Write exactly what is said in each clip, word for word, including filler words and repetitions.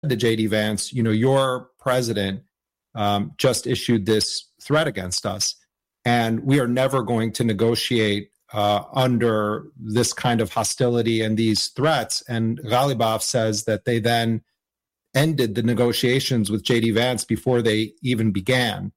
to J D Vance, you know, your president um, just issued this threat against us, and we are never going to negotiate uh, under this kind of hostility and these threats. And Ghalibaf says that they then ended the negotiations with J D Vance before they even began.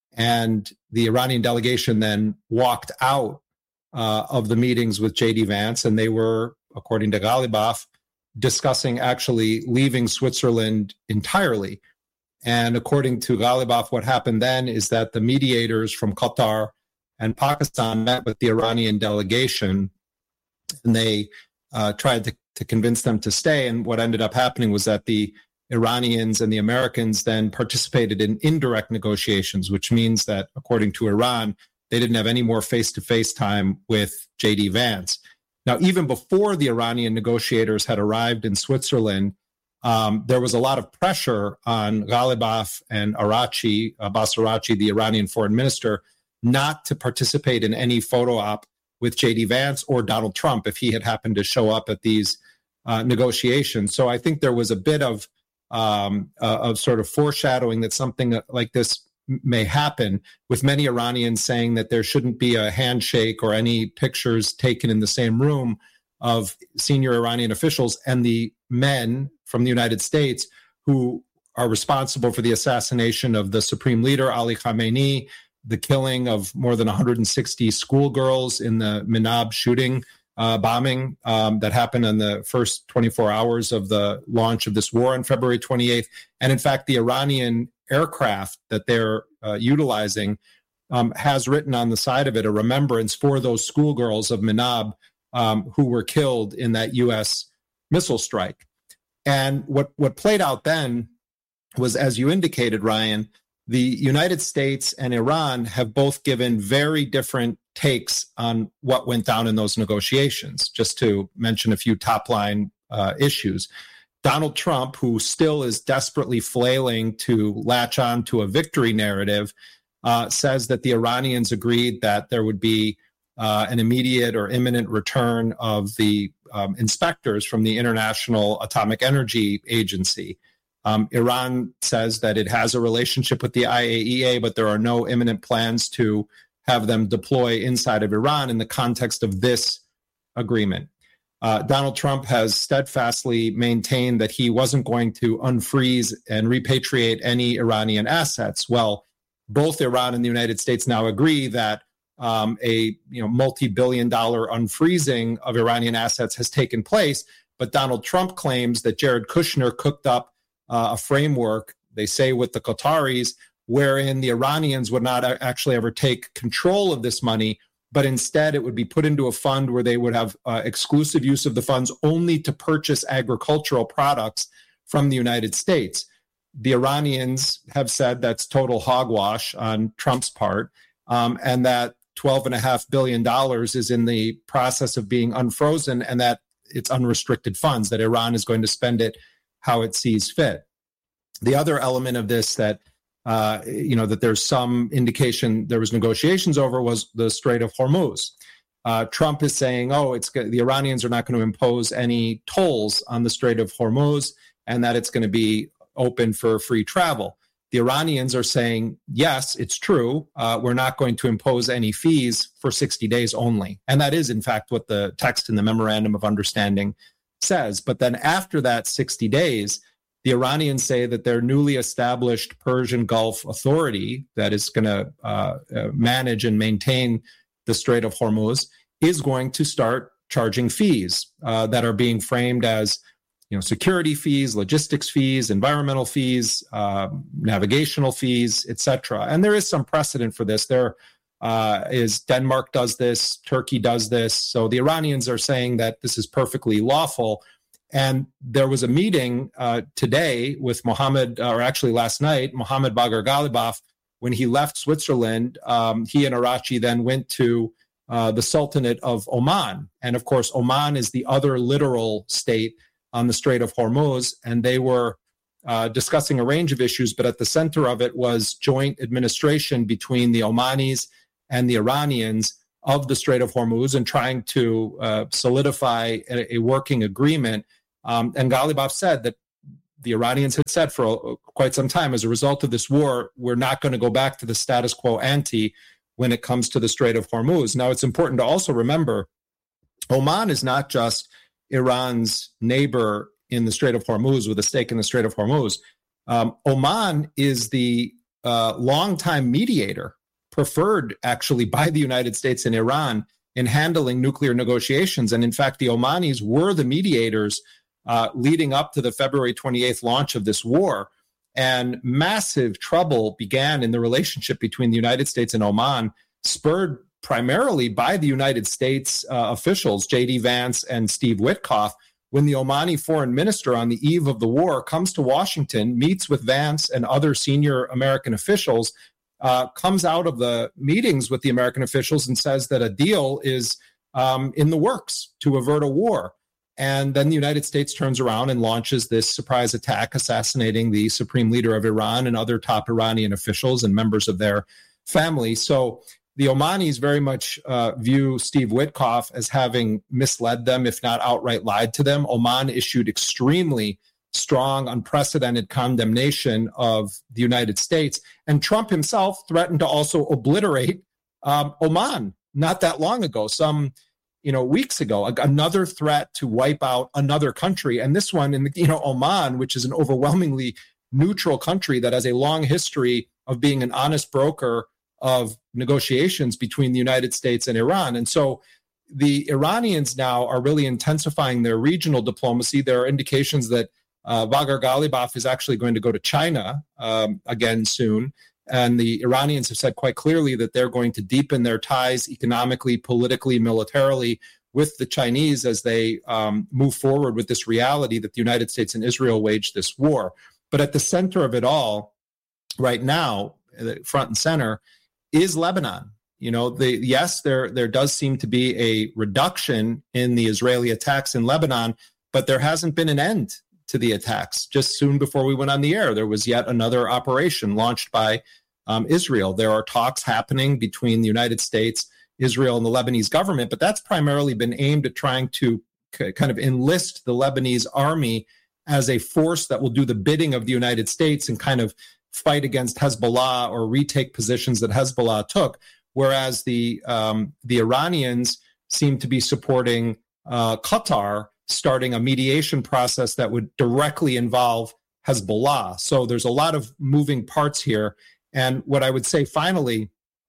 And the Iranian delegation then walked out uh, of the meetings with J D Vance, and they were, according to Ghalibaf, discussing actually leaving Switzerland entirely. And according to Ghalibaf, what happened then is that the mediators from Qatar and Pakistan met with the Iranian delegation, and they uh, tried to, to convince them to stay. And what ended up happening was that the Iranians and the Americans then participated in indirect negotiations, which means that, according to Iran, they didn't have any more face-to-face time with J D Vance. Now, even before the Iranian negotiators had arrived in Switzerland, um, there was a lot of pressure on Ghalibaf and Arachi, Abbas Arachi, the Iranian foreign minister, not to participate in any photo op with J D Vance or Donald Trump if he had happened to show up at these uh, negotiations. So I think there was a bit of um, uh, of sort of foreshadowing that something like this may happen, with many Iranians saying that there shouldn't be a handshake or any pictures taken in the same room of senior Iranian officials and the men from the United States who are responsible for the assassination of the supreme leader, Ali Khamenei, the killing of more than one hundred sixty schoolgirls in the Minab shooting, uh, bombing um, that happened in the first twenty-four hours of the launch of this war on February twenty-eighth. And in fact, the Iranian aircraft that they're uh, utilizing um, has written on the side of it a remembrance for those schoolgirls of Minab um, who were killed in that U S missile strike. And what, what played out then was, as you indicated, Ryan, the United States and Iran have both given very different takes on what went down in those negotiations. Just to mention a few top-line uh, issues. Donald Trump, who still is desperately flailing to latch on to a victory narrative, uh, says that the Iranians agreed that there would be uh, an immediate or imminent return of the um, inspectors from the International Atomic Energy Agency. Um, Iran says that it has a relationship with the I A E A, but there are no imminent plans to have them deploy inside of Iran in the context of this agreement. Uh, Donald Trump has steadfastly maintained that he wasn't going to unfreeze and repatriate any Iranian assets. Well, both Iran and the United States now agree that um, a you know multi-billion dollar unfreezing of Iranian assets has taken place, but Donald Trump claims that Jared Kushner cooked up uh, a framework, they say with the Qataris, wherein the Iranians would not actually ever take control of this money, but instead it would be put into a fund where they would have uh, exclusive use of the funds only to purchase agricultural products from the United States. The Iranians have said that's total hogwash on Trump's part, um, and that twelve point five billion dollars is in the process of being unfrozen, and that it's unrestricted funds, that Iran is going to spend it how it sees fit. The other element of this that Uh, you know, that there's some indication there was negotiations over was the Strait of Hormuz. Uh, Trump is saying, oh, it's the Iranians are not going to impose any tolls on the Strait of Hormuz and that it's going to be open for free travel. The Iranians are saying, yes, it's true. Uh, we're not going to impose any fees for sixty days only. And that is, in fact, what the text in the Memorandum of Understanding says. But then after that sixty days, the Iranians say that their newly established Persian Gulf Authority that is going to uh, uh, manage and maintain the Strait of Hormuz is going to start charging fees uh, that are being framed as, you know, security fees, logistics fees, environmental fees, uh, navigational fees, et cetera. And there is some precedent for this. There uh, is Denmark does this, Turkey does this. So the Iranians are saying that this is perfectly lawful. And there was a meeting uh, today with Mohammed, or actually last night, Mohammed Bagher Ghalibaf. When he left Switzerland, um, he and Arachi then went to uh, the Sultanate of Oman. And of course, Oman is the other littoral state on the Strait of Hormuz. And they were uh, discussing a range of issues, but at the center of it was joint administration between the Omanis and the Iranians of the Strait of Hormuz and trying to uh, solidify a, a working agreement. Um, and Ghalibaf said that the Iranians had said for quite some time, as a result of this war, we're not going to go back to the status quo ante when it comes to the Strait of Hormuz. Now, it's important to also remember, Oman is not just Iran's neighbor in the Strait of Hormuz with a stake in the Strait of Hormuz. Um, Oman is the uh, longtime mediator, preferred actually by the United States and Iran in handling nuclear negotiations. And in fact, the Omanis were the mediators uh, leading up to the February twenty-eighth launch of this war. And massive trouble began in the relationship between the United States and Oman, spurred primarily by the United States uh, officials, J D Vance and Steve Witkoff, when the Omani foreign minister on the eve of the war comes to Washington, meets with Vance and other senior American officials, uh, comes out of the meetings with the American officials and says that a deal is um, in the works to avert a war. And then the United States turns around and launches this surprise attack, assassinating the supreme leader of Iran and other top Iranian officials and members of their family. So the Omanis very much uh, view Steve Witkoff as having misled them, if not outright lied to them. Oman issued extremely strong, unprecedented condemnation of the United States. And Trump himself threatened to also obliterate um, Oman not that long ago, some you know, weeks ago, another threat to wipe out another country. And this one, in the, you know, Oman, which is an overwhelmingly neutral country that has a long history of being an honest broker of negotiations between the United States and Iran. And so the Iranians now are really intensifying their regional diplomacy. There are indications that uh, Baghar Ghalibaf is actually going to go to China um, again soon. And the Iranians have said quite clearly that they're going to deepen their ties economically, politically, militarily with the Chinese as they um, move forward with this reality that the United States and Israel waged this war. But at the center of it all right now, front and center, is Lebanon. You know, the, yes, there, there does seem to be a reduction in the Israeli attacks in Lebanon, but there hasn't been an end to the attacks. Just soon before we went on the air, there was yet another operation launched by um, Israel. There are talks happening between the United States, Israel, and the Lebanese government, but that's primarily been aimed at trying to c- kind of enlist the Lebanese army as a force that will do the bidding of the United States and kind of fight against Hezbollah or retake positions that Hezbollah took, whereas the um, the Iranians seem to be supporting uh, Qatar starting a mediation process that would directly involve Hezbollah. So there's a lot of moving parts here. And what I would say finally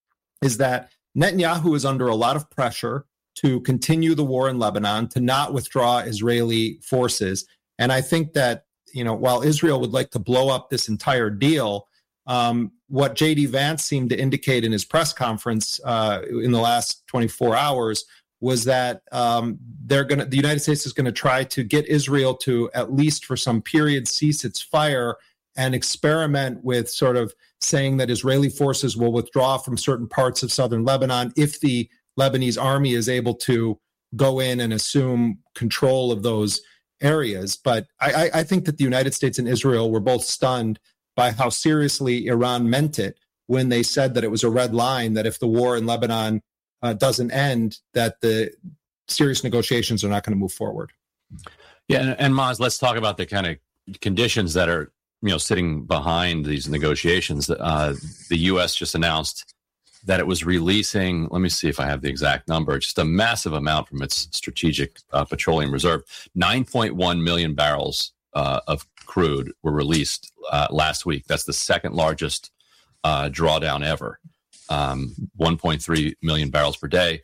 is that Netanyahu is under a lot of pressure to continue the war in Lebanon, to not withdraw Israeli forces. And I think that, you know, while Israel would like to blow up this entire deal, um, what J D Vance seemed to indicate in his press conference uh, in the last twenty-four hours was that um, they're going to, the United States is going to try to get Israel to, at least for some period, cease its fire and experiment with sort of saying that Israeli forces will withdraw from certain parts of southern Lebanon if the Lebanese army is able to go in and assume control of those areas. But I, I think that the United States and Israel were both stunned by how seriously Iran meant it when they said that it was a red line, that if the war in Lebanon uh, doesn't end, that the serious negotiations are not going to move forward. Yeah, and, and Maz, let's talk about the kind of conditions that are, you know, sitting behind these negotiations. Uh, the U S just announced that it was releasing, let me see if I have the exact number, just a massive amount from its strategic uh, petroleum reserve. nine point one million barrels uh, of crude were released uh, last week. That's the second largest uh, drawdown ever. Um, one point three million barrels per day.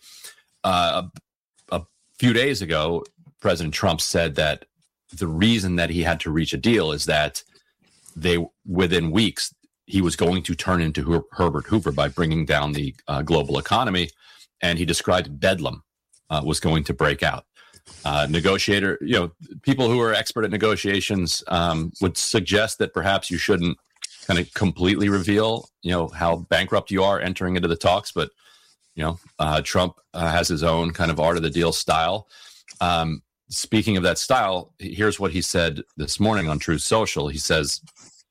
Uh, a, a few days ago, President Trump said that the reason that he had to reach a deal is that they, within weeks, he was going to turn into Her- Herbert Hoover by bringing down the uh, global economy. And he described bedlam uh, was going to break out. Uh, negotiator, you know, people who are expert at negotiations um, would suggest that perhaps you shouldn't kind of completely reveal, you know, how bankrupt you are entering into the talks. But, you know, uh, Trump uh, has his own kind of art of the deal style. Um, speaking of that style, here's what he said this morning on Truth Social. He says,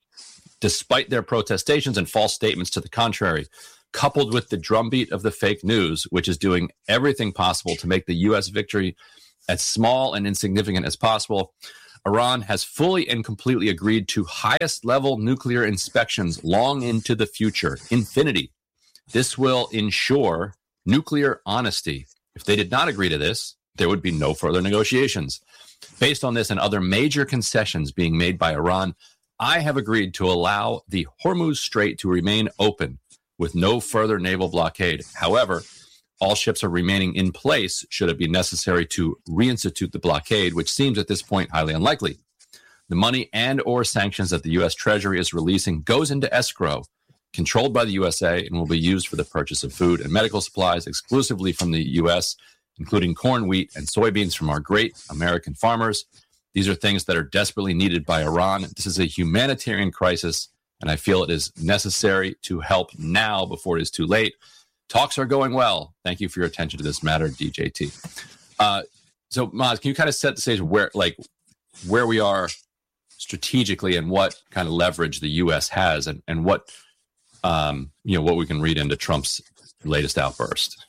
despite their protestations and false statements to the contrary, coupled with the drumbeat of the fake news, which is doing everything possible to make the U S victory as small and insignificant as possible, Iran has fully and completely agreed to highest level nuclear inspections long into the future, infinity. This will ensure nuclear honesty. If they did not agree to this, there would be no further negotiations. Based on this and other major concessions being made by Iran, I have agreed to allow the Hormuz Strait to remain open with no further naval blockade. However, all ships are remaining in place should it be necessary to reinstitute the blockade, which seems at this point highly unlikely. The money and or sanctions that the U S Treasury is releasing goes into escrow, controlled by the U S A, and will be used for the purchase of food and medical supplies exclusively from the U S, including corn, wheat, and soybeans from our great American farmers. These are things that are desperately needed by Iran. This is a humanitarian crisis, and I feel it is necessary to help now before it is too late. Talks are going well. Thank you for your attention to this matter, D J T. Uh, so, Maz, can you kind of set the stage where, like, where we are strategically and what kind of leverage the U S has, and, and what, um, you know, what we can read into Trump's latest outburst?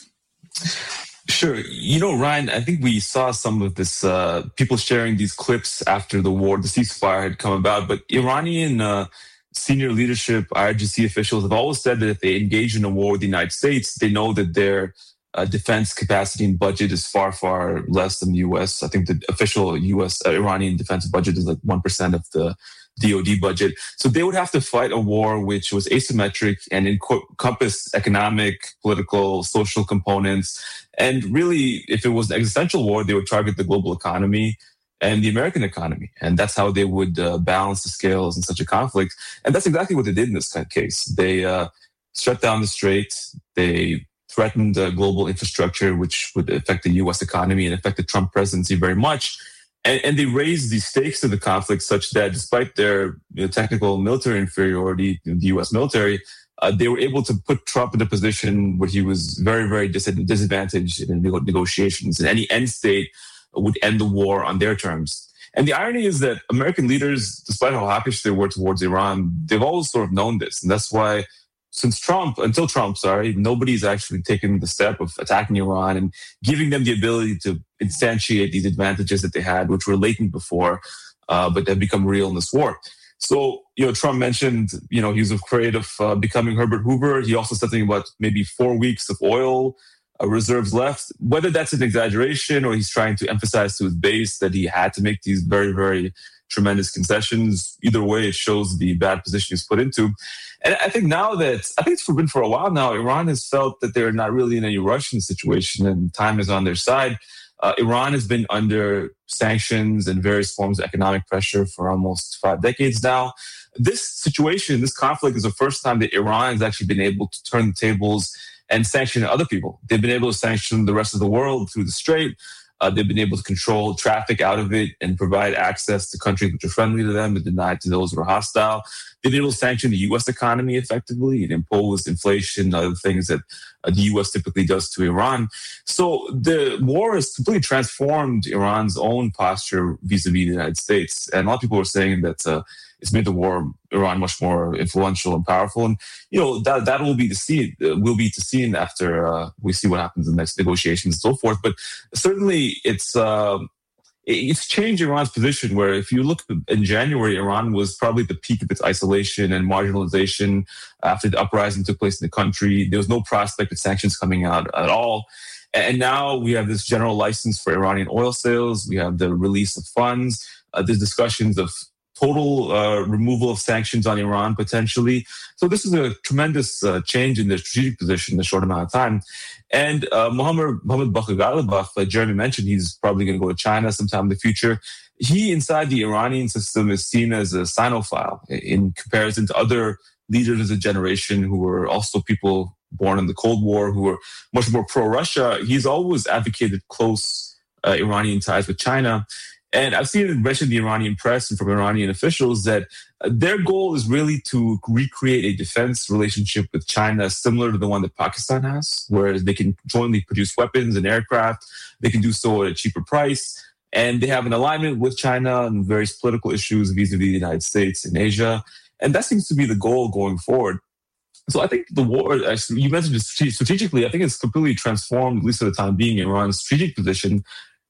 Sure. You know, Ryan, I think we saw some of this, uh, people sharing these clips after the war, the ceasefire had come about, but Iranian uh, senior leadership, I R G C officials have always said that if they engage in a war with the United States, they know that their uh, defense capacity and budget is far, far less than the U S. I think the official U S uh, Iranian defense budget is like one percent of the D O D budget. So they would have to fight a war which was asymmetric and encompassed economic, political, social components. And really, if it was an existential war, they would target the global economy and the American economy. And that's how they would uh, balance the scales in such a conflict. And that's exactly what they did in this kind of case. They uh, shut down the strait. They threatened uh, global infrastructure, which would affect the U S economy and affect the Trump presidency very much. And, and they raised the stakes of the conflict such that despite their you know, technical military inferiority in the U S military, uh, they were able to put Trump in a position where he was very, very dis- disadvantaged in negotiations. And any end state would end the war on their terms. And the irony is that American leaders, despite how hawkish they were towards Iran, they've always sort of known this. And that's why since Trump, until Trump, sorry, nobody's actually taken the step of attacking Iran and giving them the ability to instantiate these advantages that they had, which were latent before, uh, but have become real in this war. So, you know, Trump mentioned, you know, he was afraid of uh, becoming Herbert Hoover. He also said something about maybe four weeks of oil uh, reserves left. Whether that's an exaggeration or he's trying to emphasize to his base that he had to make these very, very tremendous concessions, either way, it shows the bad position he's put into. And I think now that, I think it's been for a while now, Iran has felt that they're not really in any Russian situation and time is on their side. Uh, Iran has been under sanctions and various forms of economic pressure for almost five decades now. This situation, this conflict is the first time that Iran has actually been able to turn the tables and sanction other people. They've been able to sanction the rest of the world through the Strait. Uh, they've been able to control traffic out of it and provide access to countries which are friendly to them and deny it to those who are hostile. They've been able to sanction the U S economy effectively and impose inflation and other things that uh, the U S typically does to Iran. So the war has completely transformed Iran's own posture vis-a-vis the United States. And a lot of people are saying that uh, it's made the war Iran much more influential and powerful. And, you know, that that will be to see, uh, will be to seen after uh, we see what happens in the next negotiations and so forth. But certainly it's, uh, it's changed Iran's position where if you look in January, Iran was probably the peak of its isolation and marginalization after the uprising took place in the country. There was no prospect of sanctions coming out at all. And now we have this general license for Iranian oil sales. We have the release of funds. Uh, there's discussions of total uh, removal of sanctions on Iran potentially. So this is a tremendous uh, change in their strategic position in a short amount of time. And uh, Mohammad, Mohammad Bagheri, like Jeremy mentioned, he's probably going to go to China sometime in the future. He, inside the Iranian system, is seen as a Sinophile in comparison to other leaders of the generation who were also people born in the Cold War, who were much more pro-Russia. He's always advocated close uh, Iranian ties with China. And I've seen it mentioned in the Iranian press and from Iranian officials that their goal is really to recreate a defense relationship with China similar to the one that Pakistan has, whereas they can jointly produce weapons and aircraft. They can do so at a cheaper price. And they have an alignment with China on various political issues vis-a-vis the United States and Asia. And that seems to be the goal going forward. So I think the war, actually, you mentioned it strategically, I think it's completely transformed, at least for the time being, Iran's strategic position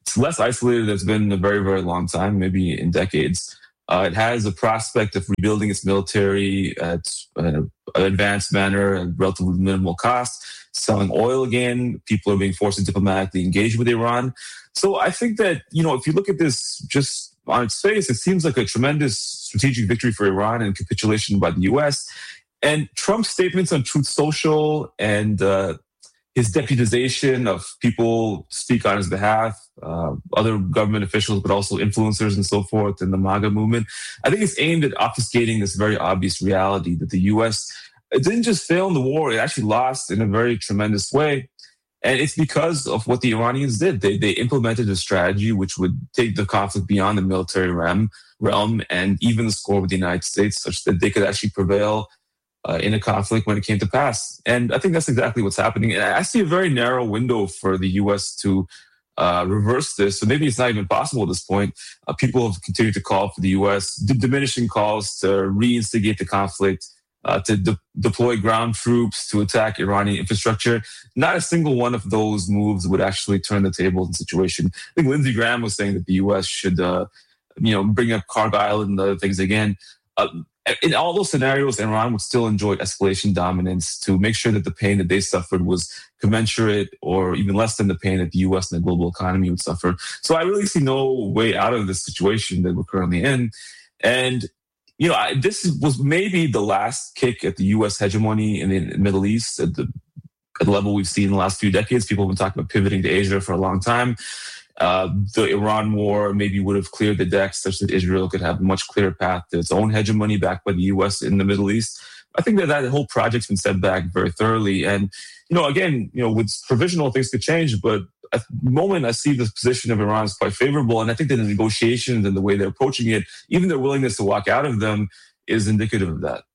it's less isolated than it's been in a very, very long time, maybe in decades. Uh, it has a prospect of rebuilding its military at an advanced manner and relatively minimal cost, selling oil again. People are being forced to diplomatically engage with Iran. So I think that, you know, if you look at this just on its face, it seems like a tremendous strategic victory for Iran and capitulation by the U S. And Trump's statements on Truth Social and uh, his deputization of people to speak on his behalf, uh, other government officials, but also influencers and so forth in the MAGA movement, I think it's aimed at obfuscating this very obvious reality that the U S, it didn't just fail in the war, it actually lost in a very tremendous way. And it's because of what the Iranians did. They they implemented a strategy which would take the conflict beyond the military realm, realm and even the score with the United States, such that they could actually prevail uh, in a conflict when it came to pass. And I think that's exactly what's happening. And I see a very narrow window for the U S to uh, reverse this. So maybe it's not even possible at this point. Uh, people have continued to call for the U S, d- diminishing calls to reinstigate the conflict, Uh, to de- deploy ground troops to attack Iranian infrastructure. Not a single one of those moves would actually turn the tables in the situation. I think Lindsey Graham was saying that the U S should, uh, you know, bring up Cargo Island and other things again. Uh, in all those scenarios, Iran would still enjoy escalation dominance to make sure that the pain that they suffered was commensurate or even less than the pain that the U S and the global economy would suffer. So I really see no way out of this situation that we're currently in. And You know, I, this was maybe the last kick at the U S hegemony in the Middle East at the, at the level we've seen in the last few decades. People have been talking about pivoting to Asia for a long time. Uh, the Iran war maybe would have cleared the decks such that Israel could have a much clearer path to its own hegemony backed by the U S in the Middle East. I think that that whole project's been set back very thoroughly. And, you know, again, you know, with provisional things could change, but at the moment I see the position of Iran is quite favorable. And I think that the negotiations and the way they're approaching it, even their willingness to walk out of them, is indicative of that.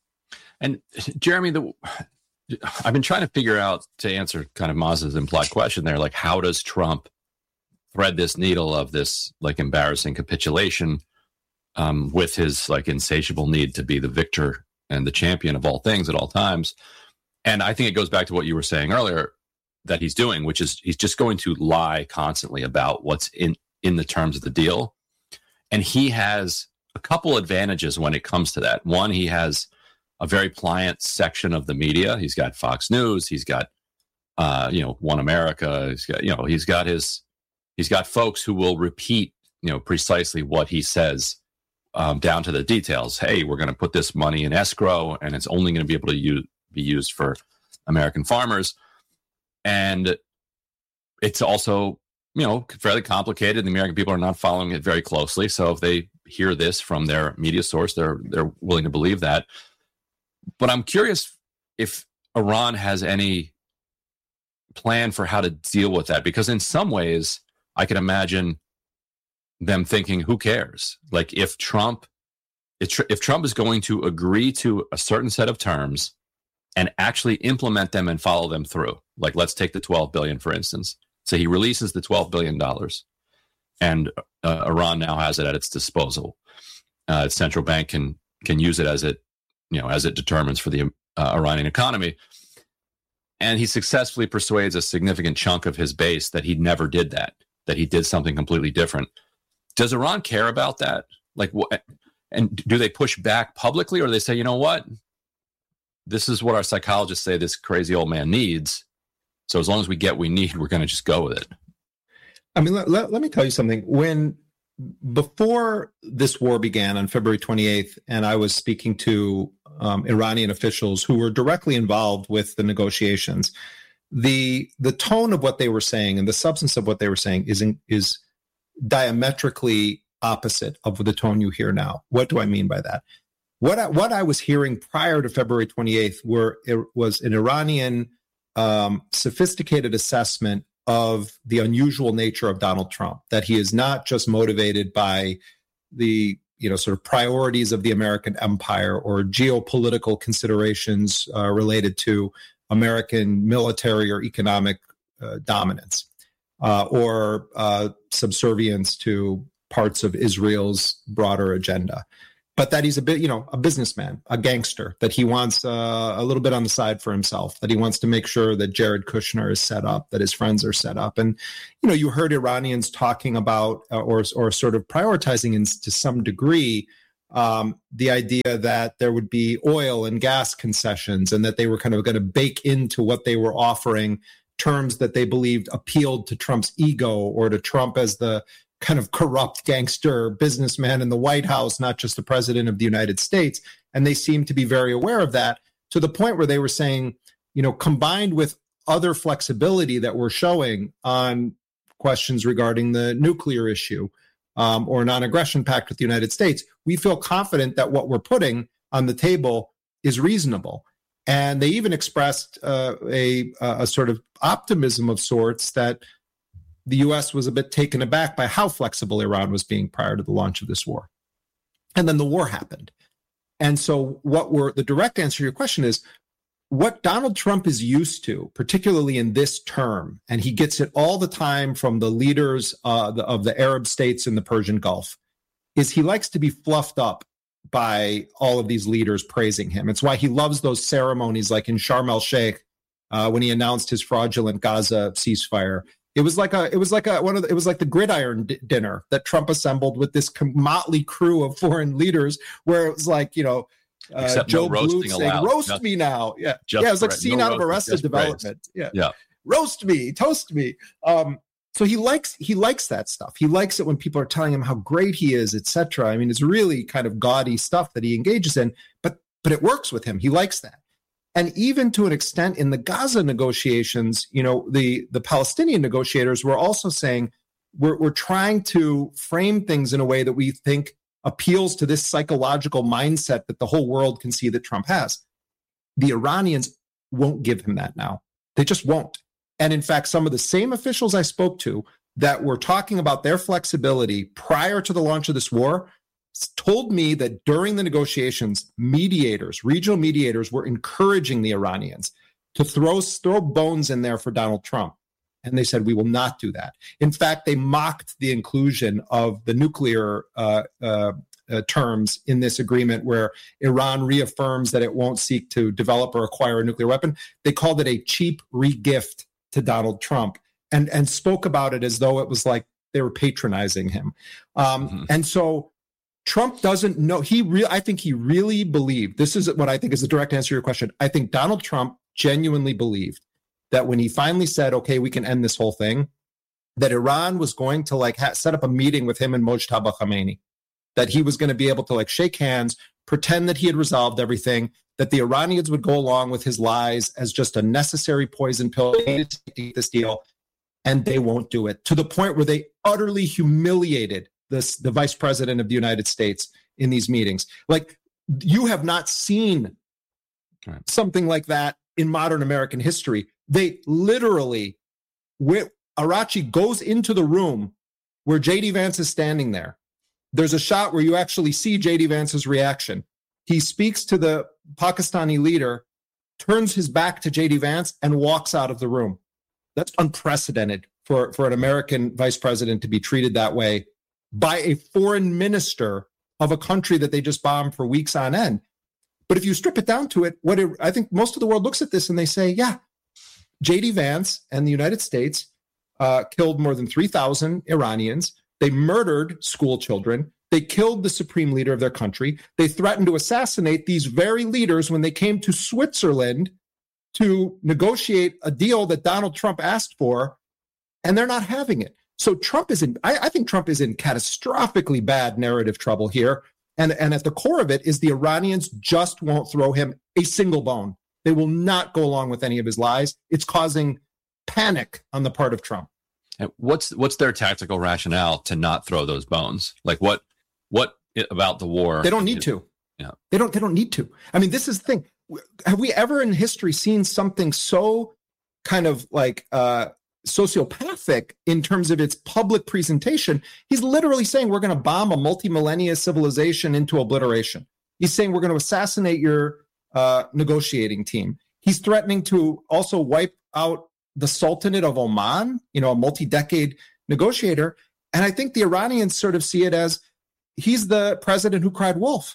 And Jeremy, the, I've been trying to figure out, to answer kind of Maz's implied question there, like how does Trump thread this needle of this like embarrassing capitulation um, with his like insatiable need to be the victor and the champion of all things at all times? And I think it goes back to what you were saying earlier that he's doing, which is he's just going to lie constantly about what's in, in the terms of the deal. And he has a couple advantages when it comes to that. One, he has a very pliant section of the media. He's got Fox News. He's got, uh, you know, One America. He's got, you know, he's got his, he's got folks who will repeat, you know, precisely what he says um, down to the details. Hey, we're going to put this money in escrow and it's only going to be able to use, be used for American farmers. And it's also, you know, fairly complicated. The American people are not following it very closely. So if they hear this from their media source, they're they're willing to believe that. But I'm curious if Iran has any plan for how to deal with that, because in some ways I can imagine them thinking, who cares? Like if Trump, if, if Trump is going to agree to a certain set of terms and actually implement them and follow them through, like let's take the twelve billion dollars, for instance. So he releases the twelve billion dollars and uh, Iran now has it at its disposal. Uh, its central bank can can use it as it, you know, as it determines for the uh, Iranian economy. And he successfully persuades a significant chunk of his base that he never did that, that he did something completely different. Does Iran care about that? Like, what? And do they push back publicly, or do they say, you know what, this is what our psychologists say this crazy old man needs, so as long as we get what we need, we're going to just go with it? I mean, let, let, let me tell you something. When before this war began on February twenty-eighth, and I was speaking to um, Iranian officials who were directly involved with the negotiations, the the tone of what they were saying and the substance of what they were saying is in, is diametrically opposite of the tone you hear now. What do I mean by that? What I, what I was hearing prior to February twenty-eighth were it was an Iranian um, sophisticated assessment of the unusual nature of Donald Trump, that he is not just motivated by the, you know, sort of priorities of the American empire or geopolitical considerations uh, related to American military or economic uh, dominance uh, or uh, subservience to parts of Israel's broader agenda. but that he's a bit, you know, a businessman, a gangster, that he wants uh, a little bit on the side for himself, that he wants to make sure that Jared Kushner is set up, that his friends are set up. And, you know, you heard Iranians talking about uh, or, or sort of prioritizing in, to some degree um, the idea that there would be oil and gas concessions and that they were kind of going to bake into what they were offering terms that they believed appealed to Trump's ego or to Trump as the kind of corrupt gangster businessman in the White House, not just the president of the United States. And they seem to be very aware of that, to the point where they were saying, you know, combined with other flexibility that we're showing on questions regarding the nuclear issue um, or non-aggression pact with the United States, we feel confident that what we're putting on the table is reasonable. And they even expressed uh, a, a sort of optimism of sorts that the U S was a bit taken aback by how flexible Iran was being prior to the launch of this war. And then the war happened. And so what we're, the direct answer to your question is, what Donald Trump is used to, particularly in this term, and he gets it all the time from the leaders uh, the, of the Arab states in the Persian Gulf, is he likes to be fluffed up by all of these leaders praising him. It's why he loves those ceremonies like in Sharm el-Sheikh uh, when he announced his fraudulent Gaza ceasefire. It was like a, it was like a, one of the, it was like the gridiron d- dinner that Trump assembled with this motley crew of foreign leaders, where it was like, you know, uh, Joe no Bluth saying, allowed. roast Just, me now. Yeah. Yeah. It was like a scene no out of Arrested Development. Yeah. Yeah. Roast me, toast me. Um, so he likes, he likes that stuff. He likes it when people are telling him how great he is, et cetera. I mean, it's really kind of gaudy stuff that he engages in, but, but it works with him. He likes that. And even to an extent in the Gaza negotiations, you know, the, the Palestinian negotiators were also saying, we're, we're trying to frame things in a way that we think appeals to this psychological mindset that the whole world can see that Trump has. The Iranians won't give him that now. They just won't. And in fact, some of the same officials I spoke to that were talking about their flexibility prior to the launch of this war told me that during the negotiations, mediators, regional mediators were encouraging the Iranians to throw, throw bones in there for Donald Trump. And they said, we will not do that. In fact, they mocked the inclusion of the nuclear uh, uh, uh, terms in this agreement where Iran reaffirms that it won't seek to develop or acquire a nuclear weapon. They called it a cheap regift to Donald Trump and, and spoke about it as though it was like they were patronizing him. Um, mm-hmm. And so Trump doesn't know. He re- I think he really believed, this is what I think is the direct answer to your question. I think Donald Trump genuinely believed that when he finally said, okay, we can end this whole thing, that Iran was going to like ha- set up a meeting with him and Mojtaba Khamenei, that he was going to be able to like shake hands, pretend that he had resolved everything, that the Iranians would go along with his lies as just a necessary poison pill to take this deal, and they won't do it, to the point where they utterly humiliated this, the vice president of the United States in these meetings. Like, you have not seen right. something like that in modern American history. They literally, where Arachi goes into the room where J D Vance is standing there. There's a shot where you actually see J D Vance's reaction. He speaks to the Pakistani leader, turns his back to J D Vance, and walks out of the room. That's unprecedented for, for an American vice president to be treated that way by a foreign minister of a country that they just bombed for weeks on end. But if you strip it down to it, what it, I think most of the world looks at this and they say, yeah, J D Vance and the United States uh, killed more than three thousand Iranians. They murdered school children. They killed the supreme leader of their country. They threatened to assassinate these very leaders when they came to Switzerland to negotiate a deal that Donald Trump asked for, and they're not having it. So Trump is in, I, I think Trump is in catastrophically bad narrative trouble here. And, and at the core of it is the Iranians just won't throw him a single bone. They will not go along with any of his lies. It's causing panic on the part of Trump. And what's what's their tactical rationale to not throw those bones? Like what what about the war? They don't need to. Yeah. They don't they don't need to. I mean, this is the thing. Have we ever in history seen something so kind of like uh, sociopathic in terms of its public presentation? He's literally saying we're going to bomb a multi-millennia civilization into obliteration. He's saying we're going to assassinate your uh, negotiating team. He's threatening to also wipe out the Sultanate of Oman, you know, a multi-decade negotiator. And I think the Iranians sort of see it as he's the president who cried wolf.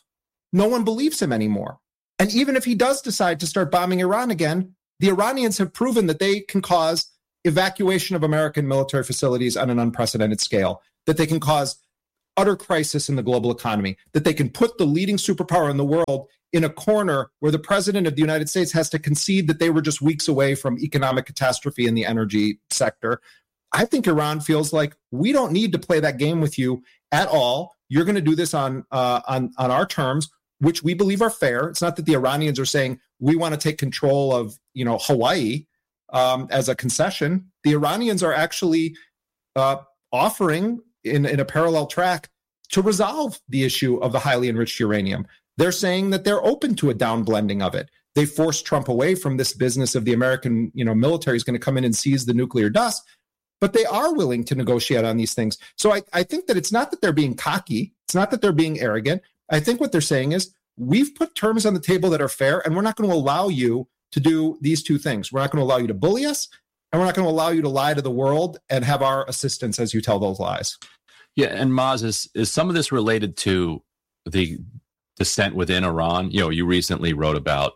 no one believes him anymore. And even if he does decide to start bombing Iran again, the Iranians have proven that they can cause evacuation of American military facilities on an unprecedented scale, that they can cause utter crisis in the global economy, that they can put the leading superpower in the world in a corner where the president of the United States has to concede that they were just weeks away from economic catastrophe in the energy sector. I think Iran feels like we don't need to play that game with you at all. You're going to do this on uh, on on our terms, which we believe are fair. It's not that the Iranians are saying we want to take control of, you know, Hawaii um, as a concession. The Iranians are actually uh, offering in, in a parallel track to resolve the issue of the highly enriched uranium. They're saying that they're open to a downblending of it. They forced Trump away from this business of the American, you know, military is going to come in and seize the nuclear dust, but they are willing to negotiate on these things. So I, I think that it's not that they're being cocky. It's not that they're being arrogant. I think what they're saying is we've put terms on the table that are fair, and we're not going to allow you to do these two things. We're not going to allow you to bully us, and we're not going to allow you to lie to the world and have our assistance as you tell those lies. Yeah, and Maz, is, is some of this related to the dissent within Iran? You know, you recently wrote about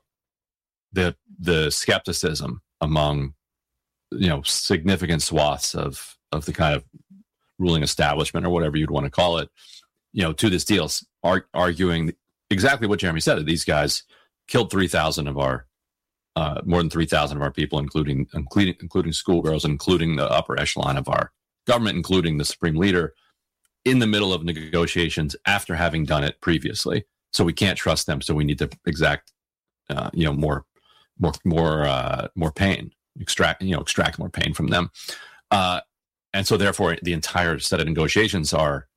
the the skepticism among, you know, significant swaths of of the kind of ruling establishment or whatever you'd want to call it, you know, to this deal, ar- arguing exactly what Jeremy said, that these guys killed three thousand of our, uh, more than three thousand of our people, including, including, including schoolgirls, including the upper echelon of our government, including the supreme leader, in the middle of negotiations after having done it previously. So we can't trust them. So we need to exact, uh, you know, more, more, more, uh, more pain, extract, you know, extract more pain from them. Uh, and so therefore the entire set of negotiations are,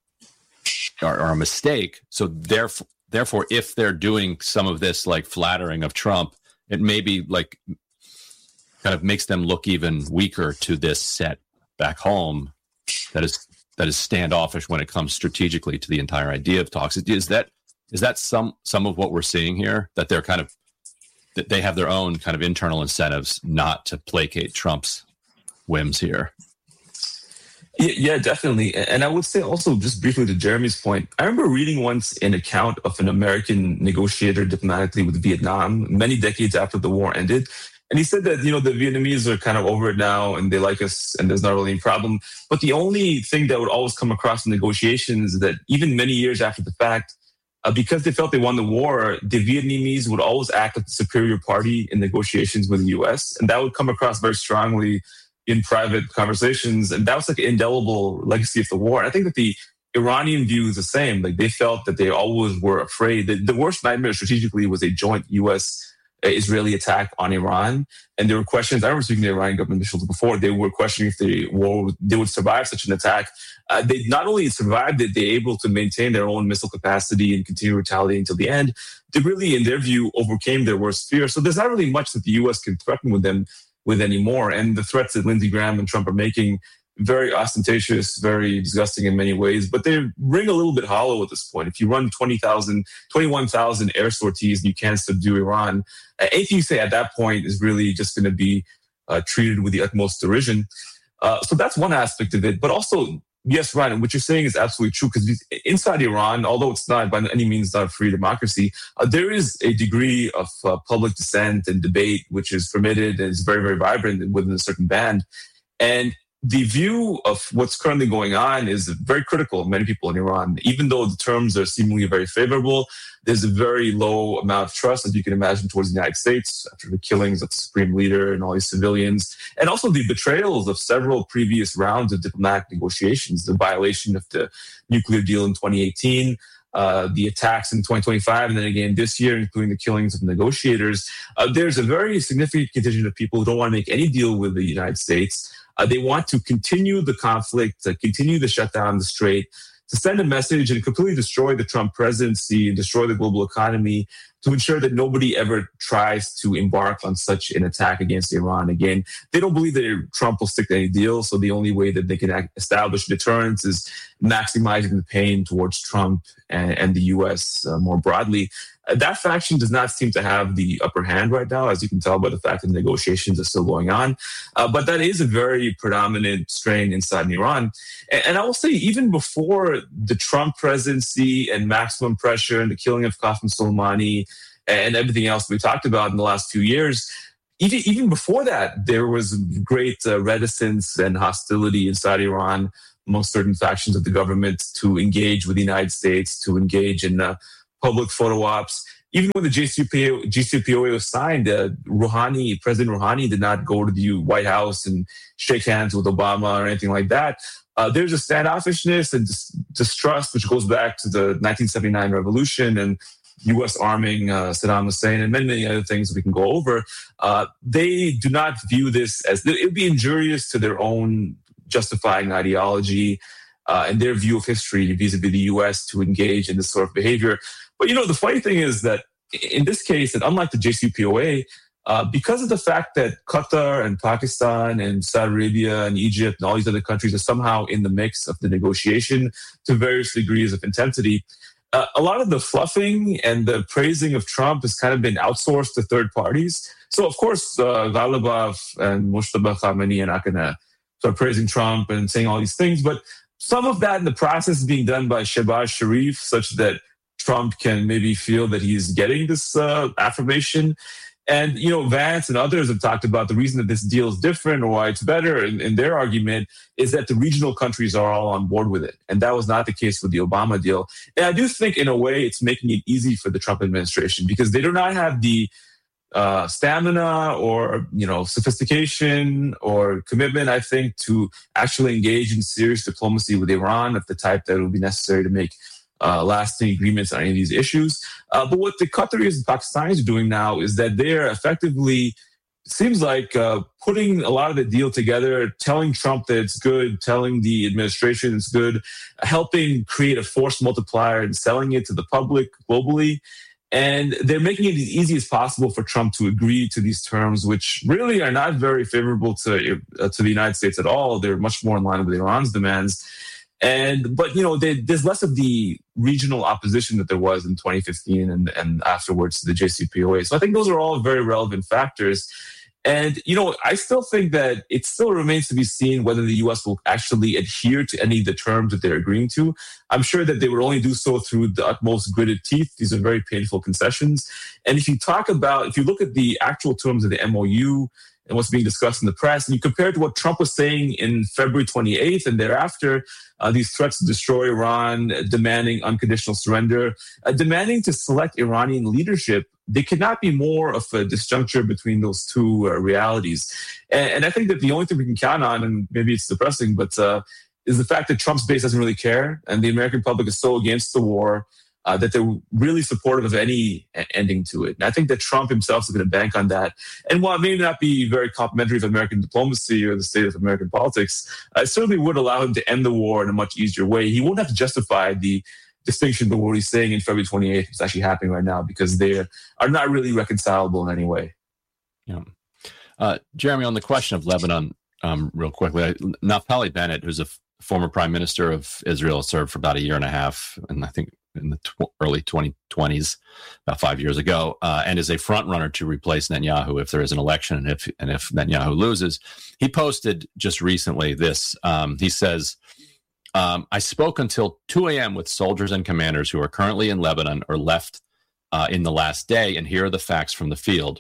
are, are a mistake. So therefore, therefore, if they're doing some of this like flattering of Trump, it maybe like kind of makes them look even weaker to this set back home that is, that is standoffish when it comes strategically to the entire idea of talks. Is that is that some some of what we're seeing here? That they're kind of that they have their own kind of internal incentives not to placate Trump's whims here. Yeah, yeah, definitely. And I would say also, just briefly to Jeremy's point, I remember reading once an account of an American negotiator diplomatically with Vietnam many decades after the war ended. And he said that, you know, the Vietnamese are kind of over it now and they like us and there's not really any problem. But the only thing that would always come across in negotiations is that even many years after the fact, uh, because they felt they won the war, the Vietnamese would always act as the superior party in negotiations with the U S. And that would come across very strongly in private conversations. And that was like an indelible legacy of the war. And I think that the Iranian view is the same. Like they felt that they always were afraid. The, the worst nightmare strategically was a joint U S Israeli attack on Iran. And there were questions, I remember speaking to the Iranian government officials before, they were questioning if the war, they would survive such an attack. Uh, they not only survived it, they're able to maintain their own missile capacity and continue retaliating until the end. They really, in their view, overcame their worst fear. So there's not really much that the U S can threaten with them with anymore. And the threats that Lindsey Graham and Trump are making, very ostentatious, very disgusting in many ways, but they ring a little bit hollow at this point. If you run twenty thousand, twenty-one thousand air sorties and you can't subdue Iran, anything you say at that point is really just going to be uh, treated with the utmost derision. Uh, so that's one aspect of it. But also, yes, Ryan, what you're saying is absolutely true, because inside Iran, although it's not by any means not a free democracy, uh, there is a degree of uh, public dissent and debate which is permitted and is very, very vibrant within a certain band. And the view of what's currently going on is very critical of many people in Iran. Even though the terms are seemingly very favorable, there's a very low amount of trust, as you can imagine, towards the United States after the killings of the supreme leader and all these civilians, and also the betrayals of several previous rounds of diplomatic negotiations, the violation of the nuclear deal in twenty eighteen, uh, the attacks in twenty twenty-five, and then again this year, including the killings of negotiators. Uh, there's a very significant contingent of people who don't want to make any deal with the United States. Uh, they want to continue the conflict, to continue the shutdown of the Strait, to send a message and completely destroy the Trump presidency and destroy the global economy, to ensure that nobody ever tries to embark on such an attack against Iran again. They don't believe that Trump will stick to any deal, so the only way that they can establish deterrence is maximizing the pain towards Trump and, and the U S uh, more broadly. Uh, that faction does not seem to have the upper hand right now, as you can tell by the fact that negotiations are still going on. Uh, but that is a very predominant strain inside Iran. And, and I will say, even before the Trump presidency and maximum pressure and the killing of Qasem Soleimani and everything else we talked about in the last few years, even, even before that, there was great uh, reticence and hostility inside Iran amongst certain factions of the government to engage with the United States, to engage in uh, public photo ops. Even when the J C P O A was signed, uh, Rouhani, President Rouhani did not go to the White House and shake hands with Obama or anything like that. Uh, there's a standoffishness and dis- distrust, which goes back to the nineteen seventy-nine revolution and U S arming uh, Saddam Hussein and many, many other things we can go over. Uh, they do not view this as, it would be injurious to their own justifying ideology uh, and their view of history vis-a-vis the U S to engage in this sort of behavior. But, you know, the funny thing is that in this case, and unlike the J C P O A, uh, because of the fact that Qatar and Pakistan and Saudi Arabia and Egypt and all these other countries are somehow in the mix of the negotiation to various degrees of intensity, Uh, a lot of the fluffing and the praising of Trump has kind of been outsourced to third parties. So, of course, uh, Ghalibaf and Mujtaba Khamenei are not going to start praising Trump and saying all these things. But some of that in the process is being done by Shehbaz Sharif, such that Trump can maybe feel that he's getting this uh, affirmation. And, you know, Vance and others have talked about the reason that this deal is different or why it's better. And, and their argument is that the regional countries are all on board with it. And that was not the case with the Obama deal. And I do think, in a way, it's making it easy for the Trump administration because they do not have the uh, stamina or, you know, sophistication or commitment, I think, to actually engage in serious diplomacy with Iran of the type that will be necessary to make Uh, lasting agreements on any of these issues. Uh, but what the Qataris and Pakistanis are doing now is that they're effectively, seems like uh, putting a lot of the deal together, telling Trump that it's good, telling the administration it's good, helping create a force multiplier and selling it to the public globally. And they're making it as easy as possible for Trump to agree to these terms, which really are not very favorable to, uh, to the United States at all. They're much more in line with Iran's demands. And but you know they, there's less of the regional opposition that there was in twenty fifteen and, and afterwards to the J C P O A. So I think those are all very relevant factors. And you know I still think that it still remains to be seen whether the U S will actually adhere to any of the terms that they're agreeing to. I'm sure that they would only do so through the utmost gritted teeth. These are very painful concessions. And if you talk about, if you look at the actual terms of the M O U and what's being discussed in the press, and you compare it to what Trump was saying in February twenty-eighth and thereafter, uh, these threats to destroy Iran, uh, demanding unconditional surrender, uh, demanding to select Iranian leadership, there cannot be more of a disjuncture between those two uh, realities. And, and I think that the only thing we can count on, and maybe it's depressing, but uh, is the fact that Trump's base doesn't really care, and the American public is so against the war, Uh, that they're really supportive of any ending to it. And I think that Trump himself is going to bank on that. And while it may not be very complimentary of American diplomacy or the state of American politics, uh, it certainly would allow him to end the war in a much easier way. He won't have to justify the distinction between what he's saying in February twenty-eighth is actually happening right now because they are not really reconcilable in any way. Yeah. Uh, Jeremy, on the question of Lebanon, um, real quickly, Naftali Bennett, who's a f- former prime minister of Israel, served for about a year and a half, and I think in the tw- early twenty twenties, about five years ago, uh, and is a front runner to replace Netanyahu if there is an election and if and if Netanyahu loses. He posted just recently this. Um, he says, um, "I spoke until two a.m. with soldiers and commanders who are currently in Lebanon or left uh, in the last day, and here are the facts from the field.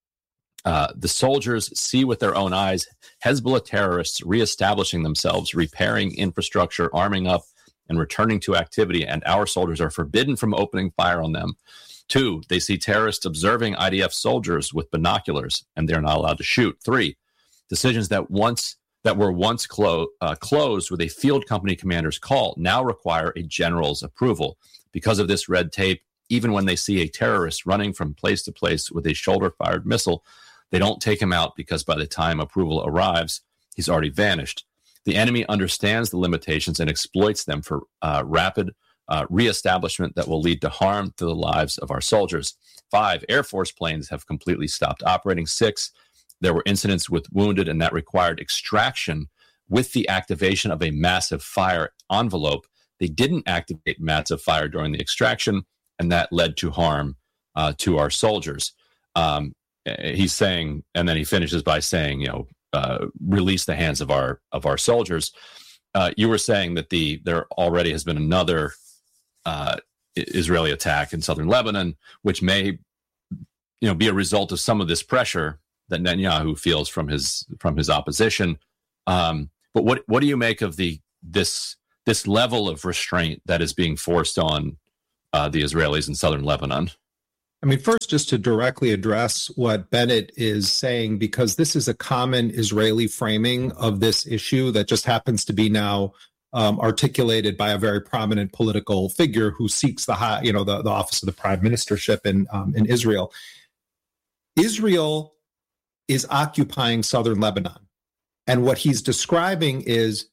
Uh, the soldiers see with their own eyes Hezbollah terrorists reestablishing themselves, repairing infrastructure, arming up, and returning to activity, and our soldiers are forbidden from opening fire on them. Two, they see terrorists observing I D F soldiers with binoculars, and they're not allowed to shoot. Three, decisions that once that were once clo- uh, closed with a field company commander's call now require a general's approval. Because of this red tape, even when they see a terrorist running from place to place with a shoulder-fired missile, they don't take him out because by the time approval arrives, he's already vanished. The enemy understands the limitations and exploits them for uh, rapid uh, reestablishment that will lead to harm to the lives of our soldiers. Five, Air Force planes have completely stopped operating. Six, there were incidents with wounded, and that required extraction with the activation of a massive fire envelope. They didn't activate massive fire during the extraction, and that led to harm uh, to our soldiers. Um, he's saying, and then he finishes by saying, you know, uh, release the hands of our of our soldiers. Uh, you were saying that the there already has been another uh, Israeli attack in southern Lebanon, which may, you know, be a result of some of this pressure that Netanyahu feels from his from his opposition. Um, but what what do you make of the this this level of restraint that is being forced on uh, the Israelis in southern Lebanon? I mean, first, just to directly address what Bennett is saying, because this is a common Israeli framing of this issue that just happens to be now um, articulated by a very prominent political figure who seeks the high, you know, the, the office of the prime ministership in um, in Israel. Israel is occupying southern Lebanon, and what he's describing is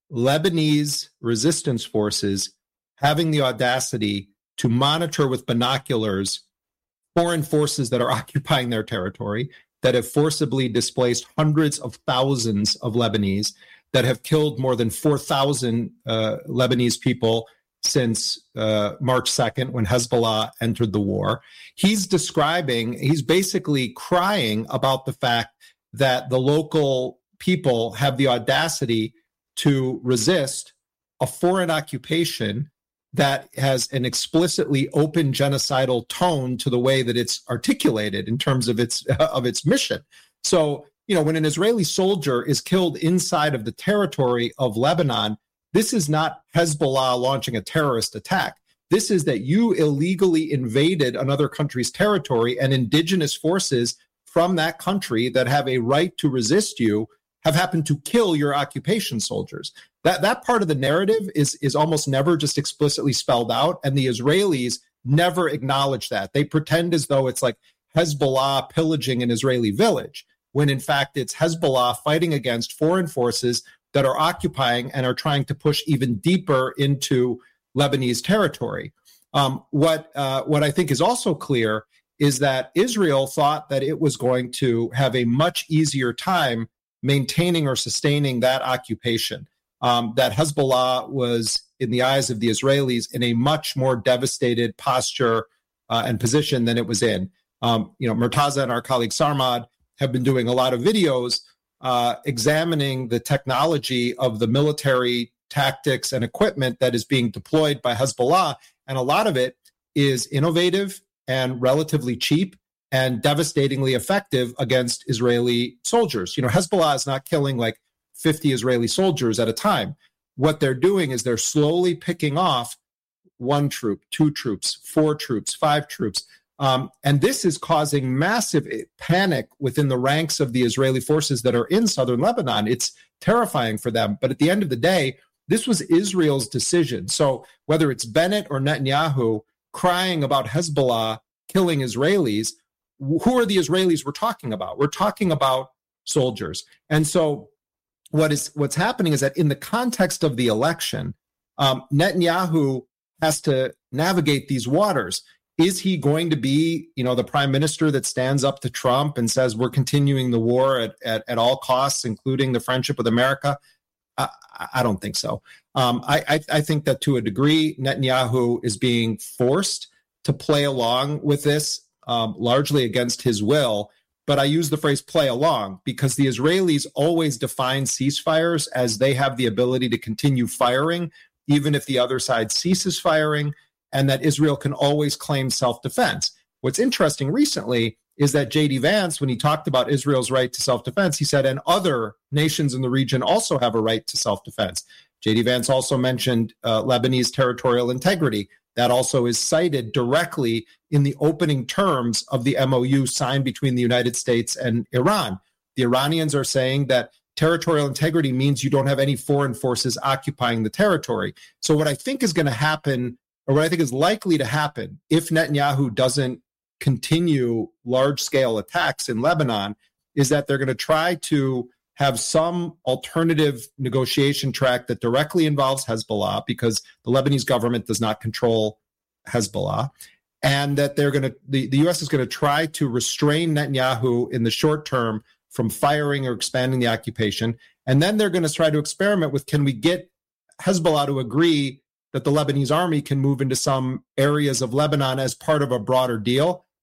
Lebanese resistance forces having the audacity to monitor with binoculars foreign forces that are occupying their territory, that have forcibly displaced hundreds of thousands of Lebanese, that have killed more than four thousand uh, Lebanese people since uh, March second, when Hezbollah entered the war. He's describing, he's basically crying about the fact that the local people have the audacity to resist a foreign occupation that has an explicitly open genocidal tone to the way that it's articulated in terms of its of its mission. So, you know, when an Israeli soldier is killed inside of the territory of Lebanon, this is not Hezbollah launching a terrorist attack. This is that you illegally invaded another country's territory, and indigenous forces from that country that have a right to resist you have happened to kill your occupation soldiers. That that part of the narrative is, is almost never just explicitly spelled out, and the Israelis never acknowledge that. They pretend as though it's like Hezbollah pillaging an Israeli village, when in fact it's Hezbollah fighting against foreign forces that are occupying and are trying to push even deeper into Lebanese territory. Um, what uh, what I think is also clear is that Israel thought that it was going to have a much easier time maintaining or sustaining that occupation. Um, that Hezbollah was, in the eyes of the Israelis, in a much more devastated posture uh, and position than it was in. Um, you know, Murtaza and our colleague Sarmad have been doing a lot of videos uh, examining the technology of the military tactics and equipment that is being deployed by Hezbollah, and a lot of it is innovative and relatively cheap and devastatingly effective against Israeli soldiers. You know, Hezbollah is not killing like fifty Israeli soldiers at a time. What they're doing is they're slowly picking off one troop, two troops, four troops, five troops. Um, and this is causing massive panic within the ranks of the Israeli forces that are in southern Lebanon. It's terrifying for them. But at the end of the day, this was Israel's decision. So whether it's Bennett or Netanyahu crying about Hezbollah killing Israelis, who are the Israelis we're talking about? We're talking about soldiers. And so what is what's happening is that in the context of the election, um, Netanyahu has to navigate these waters. Is he going to be, you know, the prime minister that stands up to Trump and says we're continuing the war at, at, at all costs, including the friendship with America? I, I don't think so. Um, I, I, I think that to a degree, Netanyahu is being forced to play along with this, um, largely against his will. But I use the phrase play along because the Israelis always define ceasefires as they have the ability to continue firing, even if the other side ceases firing, and that Israel can always claim self-defense. What's interesting recently is that J D Vance, when he talked about Israel's right to self-defense, he said, and other nations in the region also have a right to self-defense. J D Vance also mentioned uh, Lebanese territorial integrity. That also is cited directly in the opening terms of the M O U signed between the United States and Iran. The Iranians are saying that territorial integrity means you don't have any foreign forces occupying the territory. So what I think is going to happen, or what I think is likely to happen, if Netanyahu doesn't continue large-scale attacks in Lebanon, is that they're going to try to have some alternative negotiation track that directly involves Hezbollah, because the Lebanese government does not control Hezbollah, and that they're going to, the, the U S is going to try to restrain Netanyahu in the short term from firing or expanding the occupation. And then they're going to try to experiment with, can we get Hezbollah to agree that the Lebanese army can move into some areas of Lebanon as part of a broader deal?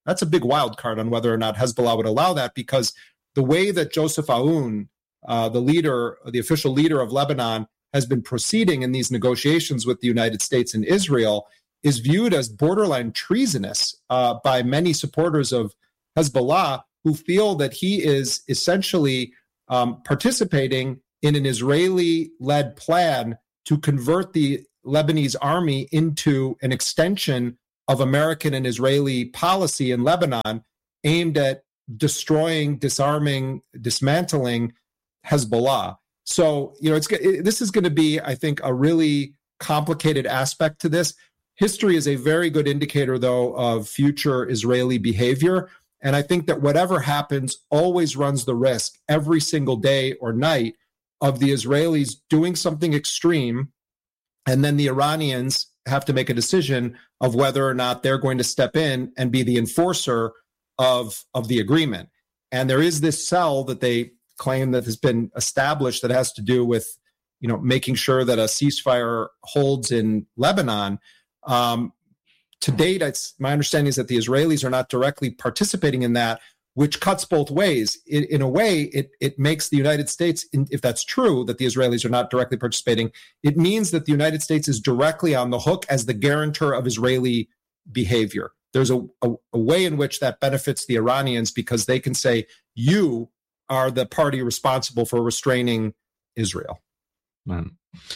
that's a big wild card on whether or not Hezbollah would allow that, because the way that Joseph Aoun, uh, the leader, the official leader of Lebanon, has been proceeding in these negotiations with the United States and Israel is viewed as borderline treasonous uh, by many supporters of Hezbollah, who feel that he is essentially um, participating in an Israeli-led plan to convert the Lebanese army into an extension of American and Israeli policy in Lebanon aimed at destroying, disarming, dismantling Hezbollah. So, you know, it's it, this is going to be, I think, a really complicated aspect to this. History is a very good indicator, though, of future Israeli behavior. And I think that whatever happens always runs the risk every single day or night of the Israelis doing something extreme, and then the Iranians have to make a decision of whether or not they're going to step in and be the enforcer of, of the agreement. And there is this cell that they claim that has been established that has to do with, you know, making sure that a ceasefire holds in Lebanon. Um, to date, it's, my understanding is that the Israelis are not directly participating in that, which cuts both ways. In, in a way, it, it makes the United States, if that's true, that the Israelis are not directly participating, it means that the United States is directly on the hook as the guarantor of Israeli behavior. There's a, a, a way in which that benefits the Iranians, because they can say, you are the party responsible for restraining Israel. Mm.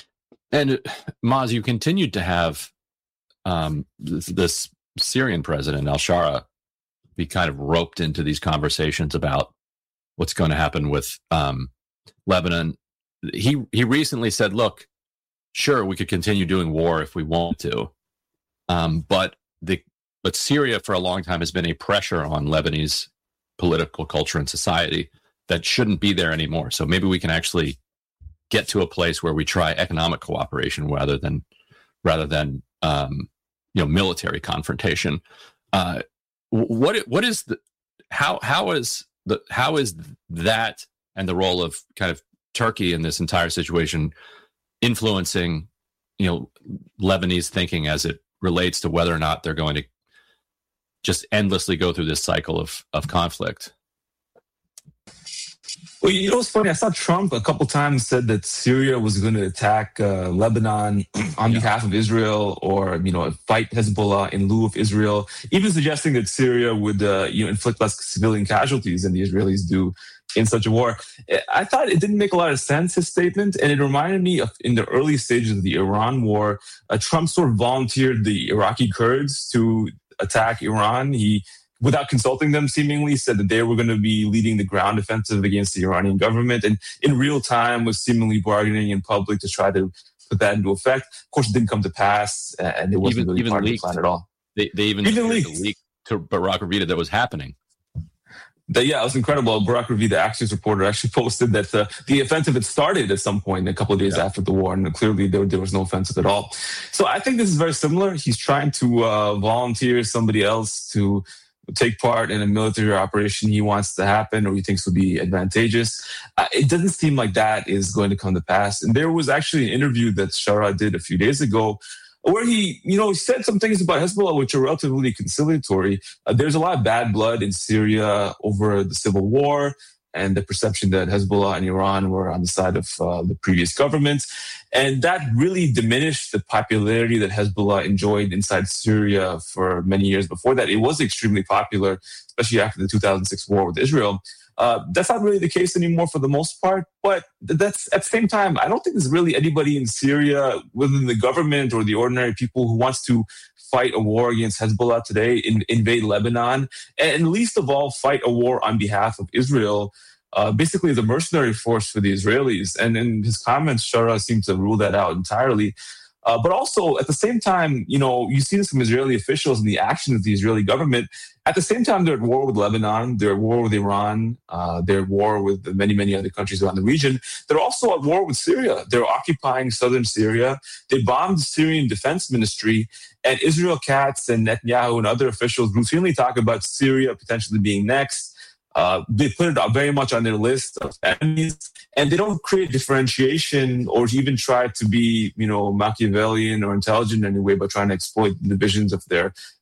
And uh, Maz, you continued to have um, this, this Syrian president, al-Shara, be kind of roped into these conversations about what's going to happen with um, Lebanon. He he recently said, look, sure, we could continue doing war if we want to, um, but the but Syria for a long time has been a pressure on Lebanese political culture and society that shouldn't be there anymore. So maybe we can actually get to a place where we try economic cooperation rather than rather than um, you know military confrontation. Uh, what what is the how how is the how is that and the role of kind of Turkey in this entire situation influencing you know Lebanese thinking as it relates to whether or not they're going to just endlessly go through this cycle of of conflict? Well, you know what's funny? I saw Trump a couple times said that Syria was going to attack uh, Lebanon on yeah. behalf of Israel, or you know, fight Hezbollah in lieu of Israel. Even suggesting that Syria would uh, you know inflict less civilian casualties than the Israelis do in such a war. I thought it didn't make a lot of sense, his statement, and it reminded me of in the early stages of the Iran war, uh, Trump sort of volunteered the Iraqi Kurds to attack Iran. He, without consulting them, seemingly said that they were going to be leading the ground offensive against the Iranian government, and in real time was seemingly bargaining in public to try to put that into effect. Of course, it didn't come to pass, and it wasn't even, really even part leaked. of the plan at all. They, they even, even leaked. leaked to Barak Ravida that was happening. The, yeah, it was incredible. Barak Ravi, the Axios reporter, actually posted that uh, the offensive had started at some point a couple of days yeah. after the war, and clearly there, there was no offensive at all. So I think this is very similar. He's trying to uh, volunteer somebody else to take part in a military operation he wants to happen or he thinks would be advantageous. Uh, it doesn't seem like that is going to come to pass. And there was actually an interview that Shara did a few days ago where he, you know, said some things about Hezbollah which are relatively conciliatory. Uh, there's a lot of bad blood in Syria over the civil war and the perception that Hezbollah and Iran were on the side of uh, the previous governments. And that really diminished the popularity that Hezbollah enjoyed inside Syria for many years before that. It was extremely popular, especially after the two thousand six war with Israel. Uh, that's not really the case anymore for the most part, but that's at the same time, I don't think there's really anybody in Syria within the government or the ordinary people who wants to fight a war against Hezbollah today, in, invade Lebanon, and least of all, fight a war on behalf of Israel, uh, basically as a mercenary force for the Israelis. And in his comments, Shara seemed to rule that out entirely. Uh, but also, at the same time, you know, you see this from Israeli officials and the action of the Israeli government. At the same time, they're at war with Lebanon, they're at war with Iran, uh, they're at war with many, many other countries around the region. They're also at war with Syria. They're occupying southern Syria. They bombed the Syrian Defense Ministry, and Israel Katz and Netanyahu and other officials routinely talk about Syria potentially being next. Uh, they put it very much on their list of enemies, and they don't create differentiation or even try to be, you know, Machiavellian or intelligent in any way by trying to exploit the divisions of their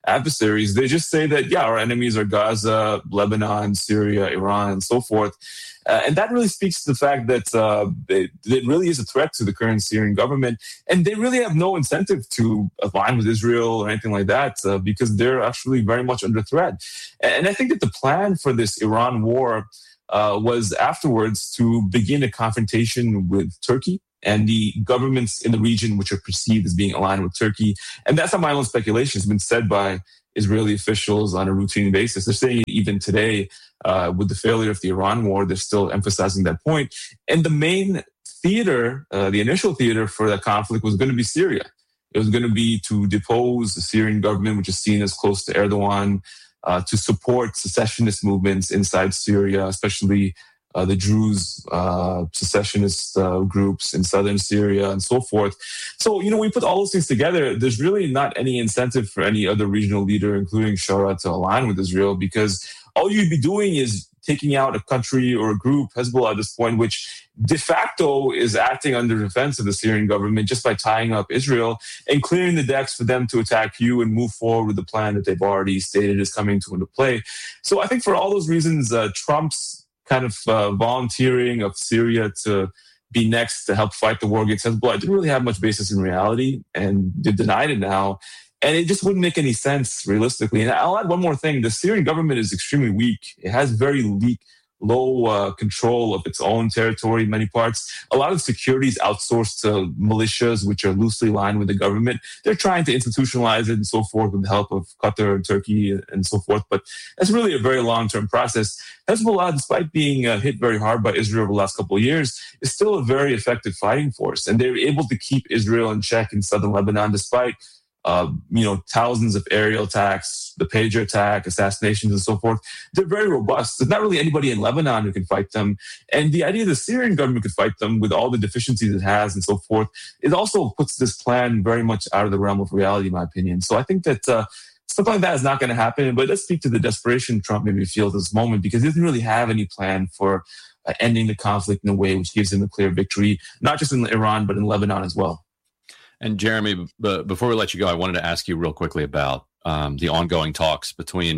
adversaries. They just say that, yeah, our enemies are Gaza, Lebanon, Syria, Iran, and so forth. Uh, and that really speaks to the fact that uh, it, it really is a threat to the current Syrian government. And they really have no incentive to align with Israel or anything like that uh, because they're actually very much under threat. And I think that the plan for this Iran war uh, was afterwards to begin a confrontation with Turkey and the governments in the region which are perceived as being aligned with Turkey. And that's not my own speculation. It's been said by Israeli officials on a routine basis. They're saying it even today uh, with the failure of the Iran war, they're still emphasizing that point. And the main theater, uh, the initial theater for that conflict was going to be Syria. It was going to be to depose the Syrian government, which is seen as close to Erdogan, uh, to support secessionist movements inside Syria, especially Uh, the Druze uh, secessionist uh, groups in southern Syria and so forth. So, you know, we put all those things together. There's really not any incentive for any other regional leader, including Shara, to align with Israel because all you'd be doing is taking out a country or a group, Hezbollah at this point, which de facto is acting under defense of the Syrian government just by tying up Israel and clearing the decks for them to attack you and move forward with the plan that they've already stated is coming to into play. So I think for all those reasons, uh, Trump's kind of uh, volunteering of Syria to be next to help fight the war against Hezbollah didn't really have much basis in reality, and they've denied it now. And it just wouldn't make any sense realistically. And I'll add one more thing. The Syrian government is extremely weak. It has very weak, low uh, control of its own territory in many parts. A lot of security is outsourced to militias, which are loosely aligned with the government. They're trying to institutionalize it and so forth with the help of Qatar and Turkey and so forth. But that's really a very long-term process. Hezbollah, despite being uh, hit very hard by Israel over the last couple of years, is still a very effective fighting force. And they're able to keep Israel in check in southern Lebanon, despite Uh, you know, thousands of aerial attacks, the pager attack, assassinations, and so forth. They're very robust. There's not really anybody in Lebanon who can fight them. And the idea the Syrian government could fight them with all the deficiencies it has and so forth, it also puts this plan very much out of the realm of reality, in my opinion. So I think that uh, stuff like that is not going to happen. But let's speak to the desperation Trump maybe feels at this moment because he doesn't really have any plan for uh, ending the conflict in a way which gives him a clear victory, not just in Iran, but in Lebanon as well. And Jeremy, b- before we let you go, I wanted to ask you real quickly about um, the ongoing talks between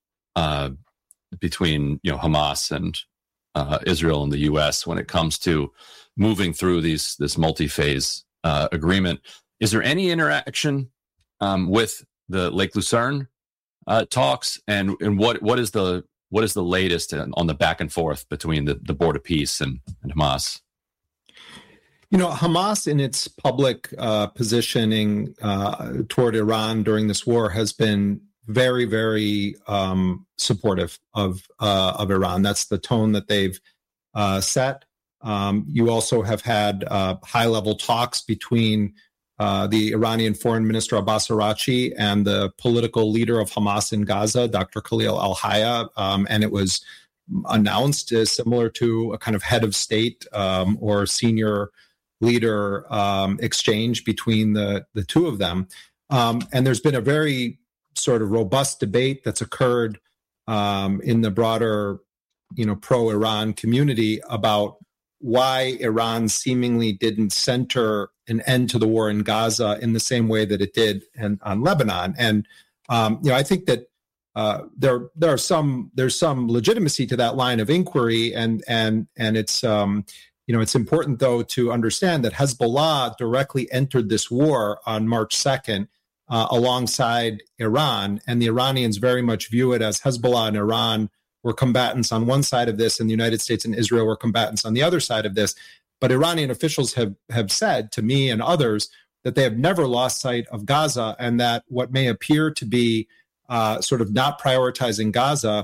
uh, between you know Hamas and uh, Israel and the U S when it comes to moving through these this multi-phase uh, agreement. Is there any interaction um, with the Lake Lucerne uh, talks, and and what what is the what is the latest on the back and forth between the, the Board of Peace and, and Hamas? You know, Hamas in its public uh, positioning uh, toward Iran during this war has been very, very um, supportive of uh, of Iran. That's the tone that they've uh, set. Um, you also have had uh, high-level talks between uh, the Iranian Foreign Minister Abbas Araghchi and the political leader of Hamas in Gaza, Doctor Khalil al-Hayya, um, and it was announced as similar to a kind of head of state um, or senior leader um, exchange between the, the two of them. Um, and there's been a very sort of robust debate that's occurred um, in the broader, you know, pro-Iran community about why Iran seemingly didn't center an end to the war in Gaza in the same way that it did in, on Lebanon. And, um, you know, I think that uh, there there are some there's some legitimacy to that line of inquiry, and and and it's um, You know, it's important, though, to understand that Hezbollah directly entered this war on March second uh, alongside Iran, and the Iranians very much view it as Hezbollah and Iran were combatants on one side of this, and the United States and Israel were combatants on the other side of this. But Iranian officials have, have said to me and others that they have never lost sight of Gaza, and that what may appear to be uh, sort of not prioritizing Gaza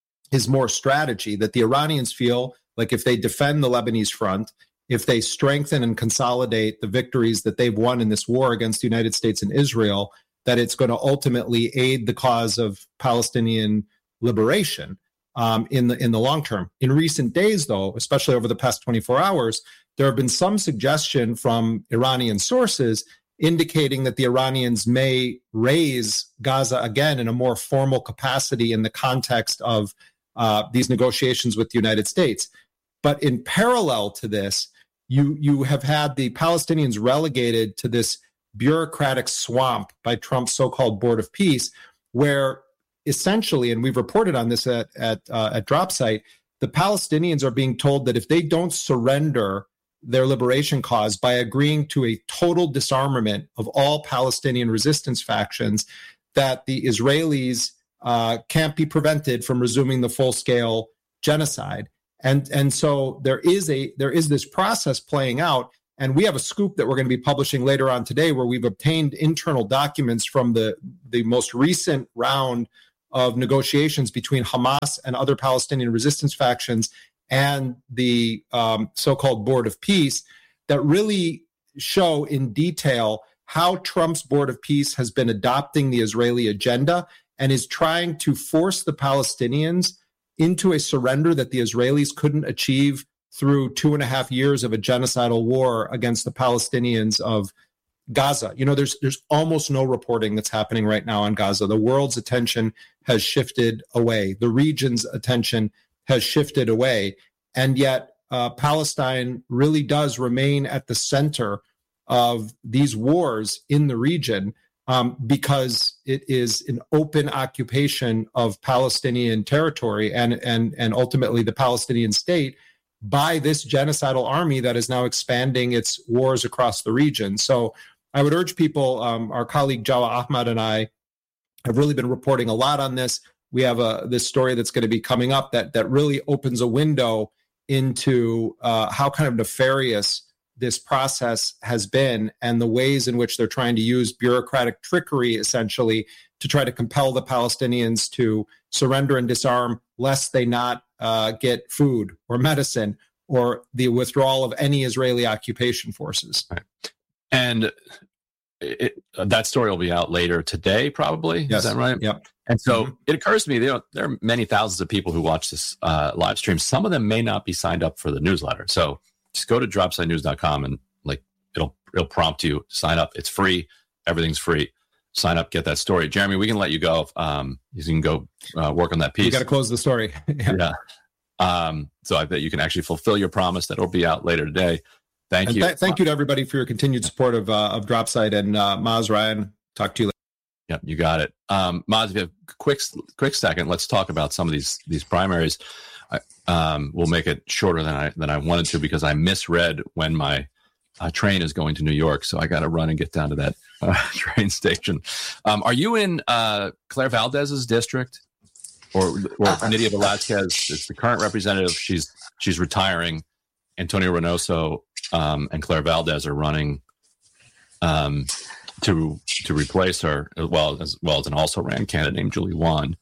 is more strategy, that the Iranians feel like if they defend the Lebanese front, if they strengthen and consolidate the victories that they've won in this war against the United States and Israel, that it's going to ultimately aid the cause of Palestinian liberation um, in the in the long term. In recent days, though, especially over the past twenty-four hours, there have been some suggestion from Iranian sources indicating that the Iranians may raise Gaza again in a more formal capacity in the context of uh, these negotiations with the United States. But in parallel to this, you you have had the Palestinians relegated to this bureaucratic swamp by Trump's so-called Board of Peace, where essentially, and we've reported on this at at, uh, at DropSite, the Palestinians are being told that if they don't surrender their liberation cause by agreeing to a total disarmament of all Palestinian resistance factions, that the Israelis uh, can't be prevented from resuming the full-scale genocide. And and so there is a there is this process playing out. And we have a scoop that we're going to be publishing later on today where we've obtained internal documents from the, the most recent round of negotiations between Hamas and other Palestinian resistance factions and the um, so-called Board of Peace that really show in detail how Trump's Board of Peace has been adopting the Israeli agenda and is trying to force the Palestinians into a surrender that the Israelis couldn't achieve through two and a half years of a genocidal war against the Palestinians of Gaza. You know, there's there's almost no reporting that's happening right now on Gaza. The world's attention has shifted away. The region's attention has shifted away. And yet uh, Palestine really does remain at the center of these wars in the region um, because it is an open occupation of Palestinian territory and, and, and ultimately the Palestinian state by this genocidal army that is now expanding its wars across the region. So I would urge people, um, our colleague Jawa Ahmad and I have really been reporting a lot on this. We have a this story that's going to be coming up that that really opens a window into uh, how kind of nefarious this process has been and the ways in which they're trying to use bureaucratic trickery, essentially, to try to compel the Palestinians to surrender and disarm, lest they not uh, get food or medicine or the withdrawal of any Israeli occupation forces. Right. And it, that story will be out later today, probably. Yes. Is that right? Yep. And so mm-hmm. it occurs to me, you know, there are many thousands of people who watch this uh, live stream. Some of them may not be signed up for the newsletter. So just go to drop site news dot com and like it'll it'll prompt you to sign up. It's free. Everything's free. Sign up, get that story. Jeremy, we can let you go. Um, you can go uh, work on that piece. You got to close the story. yeah. yeah. Um, so I bet you can actually fulfill your promise. That'll be out later today. Thank and you. Th- thank you to everybody for your continued support of uh, of DropSite and uh, Maz, Ryan. Talk to you later. Yep, you got it. Um, Maz, if you have a quick, quick second, let's talk about some of these these primaries. I, um, we'll make it shorter than I than I wanted to because I misread when my uh, train is going to New York, so I got to run and get down to that uh, train station. Um, are you in uh, Claire Valdez's district, or or Nydia Velázquez? It's the current representative. She's she's retiring. Antonio Reynoso um, and Claire Valdez are running um, to to replace her, as well as well as an also ran candidate named Julie Wan.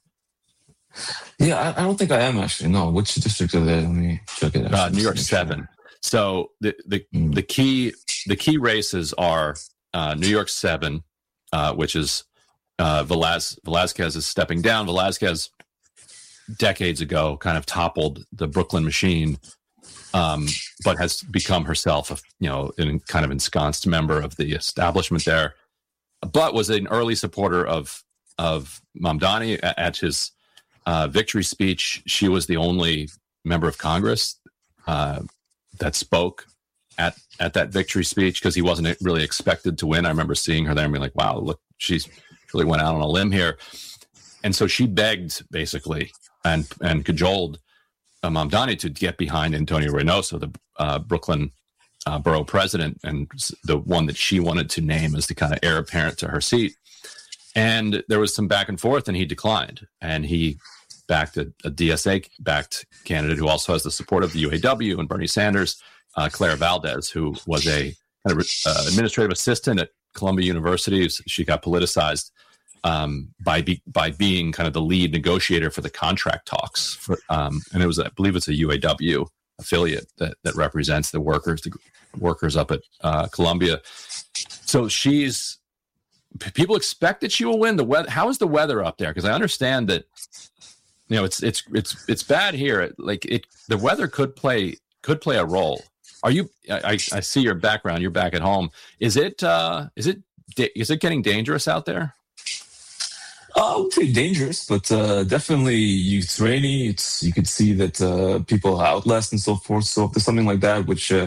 Yeah, I, I don't think I am actually. No, which district are they? Let me check it out. Uh, New York seven. So the the mm. the key the key races are uh, New York seven, uh, which is uh, Velaz, Velázquez is stepping down. Velázquez decades ago kind of toppled the Brooklyn machine, um, but has become herself a you know an kind of ensconced member of the establishment there. But was an early supporter of of Mamdani at his uh, victory speech. She was the only member of Congress uh, that spoke at at that victory speech because he wasn't really expected to win. I remember seeing her there and being like, "Wow, look, she's really went out on a limb here." And so she begged basically and and cajoled uh, Mamdani to get behind Antonio Reynoso, the uh, Brooklyn Uh, borough president, and the one that she wanted to name as the kind of heir apparent to her seat. And there was some back and forth, and he declined. And he backed a, a D S A-backed candidate who also has the support of the U A W and Bernie Sanders, uh, Claire Valdez, who was a kind of uh, administrative assistant at Columbia University. She got politicized um, by be, by being kind of the lead negotiator for the contract talks. For, um, and it was, I believe, it's a U A W affiliate that, that represents the workers, the workers up at uh, Columbia. So she's, people expect that she will win. The weather, how is the weather up there? Because I understand that, you know, it's it's it's it's bad here. Like it, the weather could play could play a role. Are you? I, I see your background. You're back at home. Is it uh, is it is it getting dangerous out there? Uh, I would say dangerous, but uh, definitely it's rainy. It's you could see that uh, people are outlast and so forth. So if there's something like that, which uh,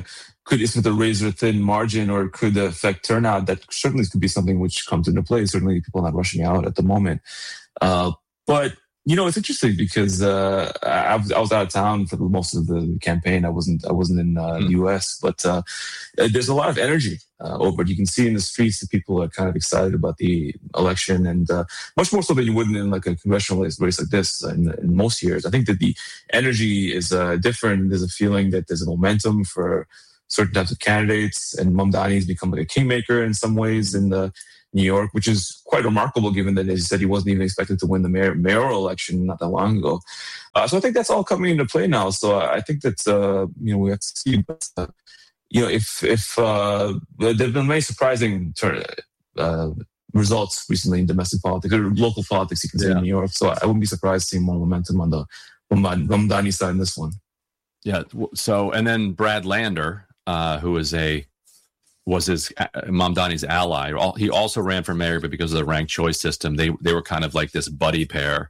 could, is with a razor-thin margin, or could affect turnout. That certainly could be something which comes into play. Certainly people are not rushing out at the moment. Uh, but, you know, it's interesting because uh, I, was, I was out of town for most of the campaign. I wasn't I wasn't in uh, mm-hmm. the U S, but uh, there's a lot of energy uh, over it. You can see in the streets that people are kind of excited about the election, and uh, much more so than you wouldn't in like a congressional race like this in, in most years. I think that the energy is uh, different. There's a feeling that there's a momentum for certain types of candidates, and Mamdani has become like a kingmaker in some ways in the New York, which is quite remarkable given that, as you said, he wasn't even expected to win the mayor, mayoral election not that long ago. Uh, so I think that's all coming into play now. So I think that, uh, you know, we have to see. But, uh, you know, if, if uh, there have been many surprising turn, uh, results recently in domestic politics, or local politics, you can say, yeah. in New York. So I wouldn't be surprised seeing more momentum on the Mamdani side in this one. Yeah. So, and then Brad Lander, uh, who is a, was his uh, Mamdani's ally. He also ran for mayor, but because of the ranked choice system, they they were kind of like this buddy pair.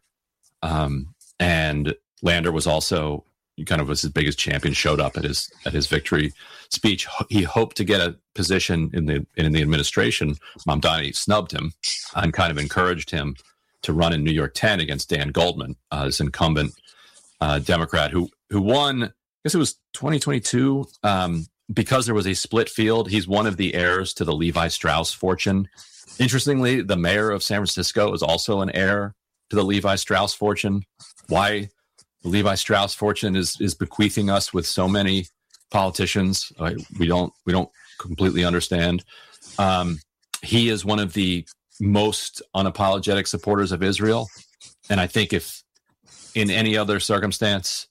Um, and Lander was also kind of was his biggest champion. Showed up at his at his victory speech. He hoped to get a position in the in the administration. Mamdani snubbed him and kind of encouraged him to run in New York ten against Dan Goldman, uh, this incumbent uh, Democrat who who won. I guess it was twenty twenty-two. Um, Because there was a split field, he's one of the heirs to the Levi Strauss fortune. Interestingly, the mayor of San Francisco is also an heir to the Levi Strauss fortune. Why the Levi Strauss fortune is is bequeathing us with so many politicians, uh, we don't we don't completely understand. Um, he is one of the most unapologetic supporters of Israel, and I think if in any other circumstance,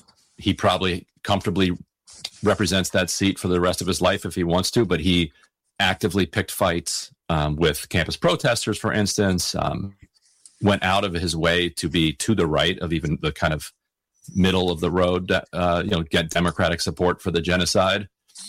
he probably comfortably represents that seat for the rest of his life if he wants to, but he actively picked fights um, with campus protesters, for instance, um, went out of his way to be to the right of even the kind of middle of the road, uh, you know, get Democratic support for the genocide,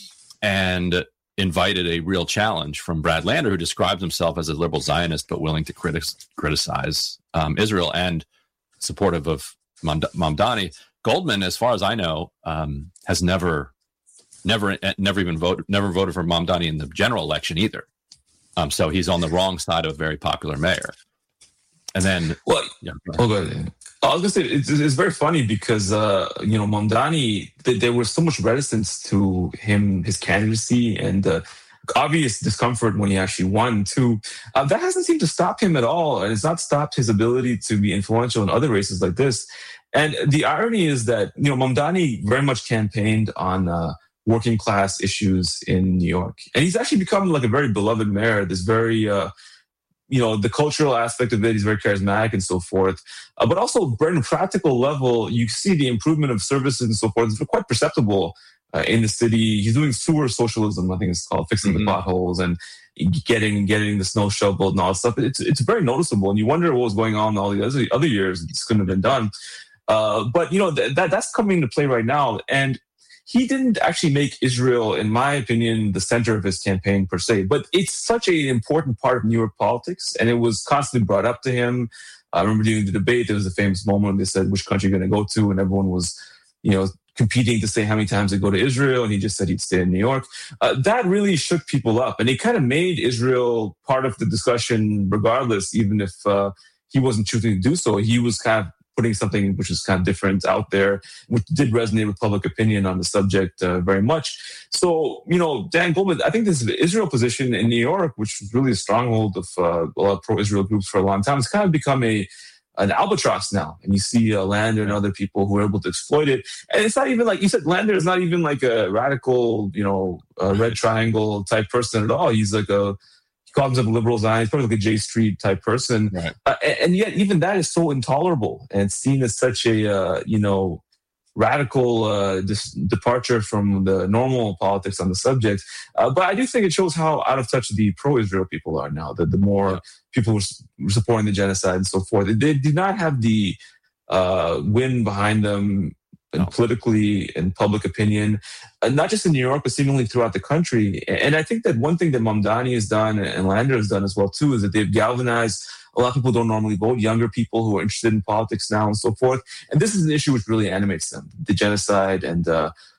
and invited a real challenge from Brad Lander, who describes himself as a liberal Zionist, but willing to critic- criticize um, Israel and supportive of Mamd- Mamdani. Goldman, as far as I know, um, has never, never, never even voted, never voted for Mamdani in the general election either. Um, so he's on the wrong side of a very popular mayor. And then, well, yeah, oh, go ahead. I was gonna say it's, it's very funny because uh, you know Mamdani, th- there was so much reticence to him, his candidacy, and uh, obvious discomfort when he actually won too. Uh, that hasn't seemed to stop him at all, and it's not stopped his ability to be influential in other races like this. And the irony is that, you know, Mamdani very much campaigned on uh, working class issues in New York. And he's actually become like a very beloved mayor, this very, uh, you know, the cultural aspect of it, he's very charismatic and so forth. Uh, but also, on a practical level, you see the improvement of services and so forth. It's quite perceptible uh, in the city. He's doing sewer socialism, I think it's called, fixing mm-hmm. the potholes and getting getting the snow shoveled and all that stuff. It's, it's very noticeable. And you wonder what was going on all the other, other years. This couldn't have been done. Uh, but, you know, th- that that's coming into play right now. And he didn't actually make Israel, in my opinion, the center of his campaign per se. But it's such an important part of New York politics. And it was constantly brought up to him. I remember during the debate, there was a famous moment when they said, which country are you going to go to? And everyone was, you know, competing to say how many times they go to Israel. And he just said he'd stay in New York. Uh, that really shook people up. And it kind of made Israel part of the discussion regardless, even if uh, he wasn't choosing to do so. He was kind of putting something which is kind of different out there, which did resonate with public opinion on the subject uh, very much. So, you know, Dan Goldman, I think this Israel position in New York, which was really a stronghold of uh, a lot of pro-Israel groups for a long time, it's kind of become a an albatross now. And you see uh, Lander and other people who are able to exploit it. And it's not even like, you said, Lander is not even like a radical, you know, a red triangle type person at all. He's like a, calls himself a liberal Zionist, probably like a J Street type person. Right. Uh, and yet even that is so intolerable and seen as such a, uh, you know, radical uh, dis- departure from the normal politics on the subject. Uh, but I do think it shows how out of touch the pro-Israel people are now, that the more yeah. people were supporting the genocide and so forth, they did not have the uh, wind behind them and no. politically and public opinion, uh, not just in New York, but seemingly throughout the country. And I think that one thing that Mamdani has done and Lander has done as well, too, is that they've galvanized a lot of people who don't normally vote, younger people who are interested in politics now and so forth. And this is an issue which really animates them, the genocide and uh,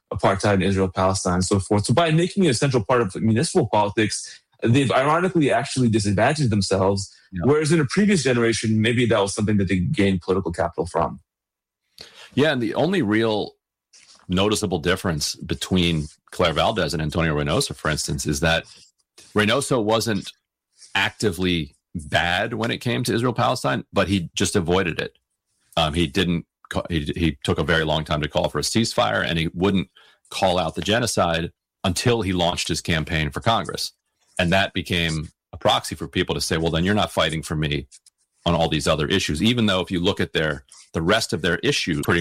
apartheid in Israel, Palestine, and so forth. So by making it a central part of municipal politics, they've ironically actually disadvantaged themselves. Yeah. Whereas in a previous generation, maybe that was something that they gained political capital from. Yeah, and the only real noticeable difference between Claire Valdez and Antonio Reynoso, for instance, is that Reynoso wasn't actively bad when it came to Israel-Palestine, but he just avoided it. Um, he didn't. He, he took a very long time to call for a ceasefire, and he wouldn't call out the genocide until he launched his campaign for Congress. And that became a proxy for people to say, well, then you're not fighting for me on all these other issues, even though if you look at their the rest of their issues, pretty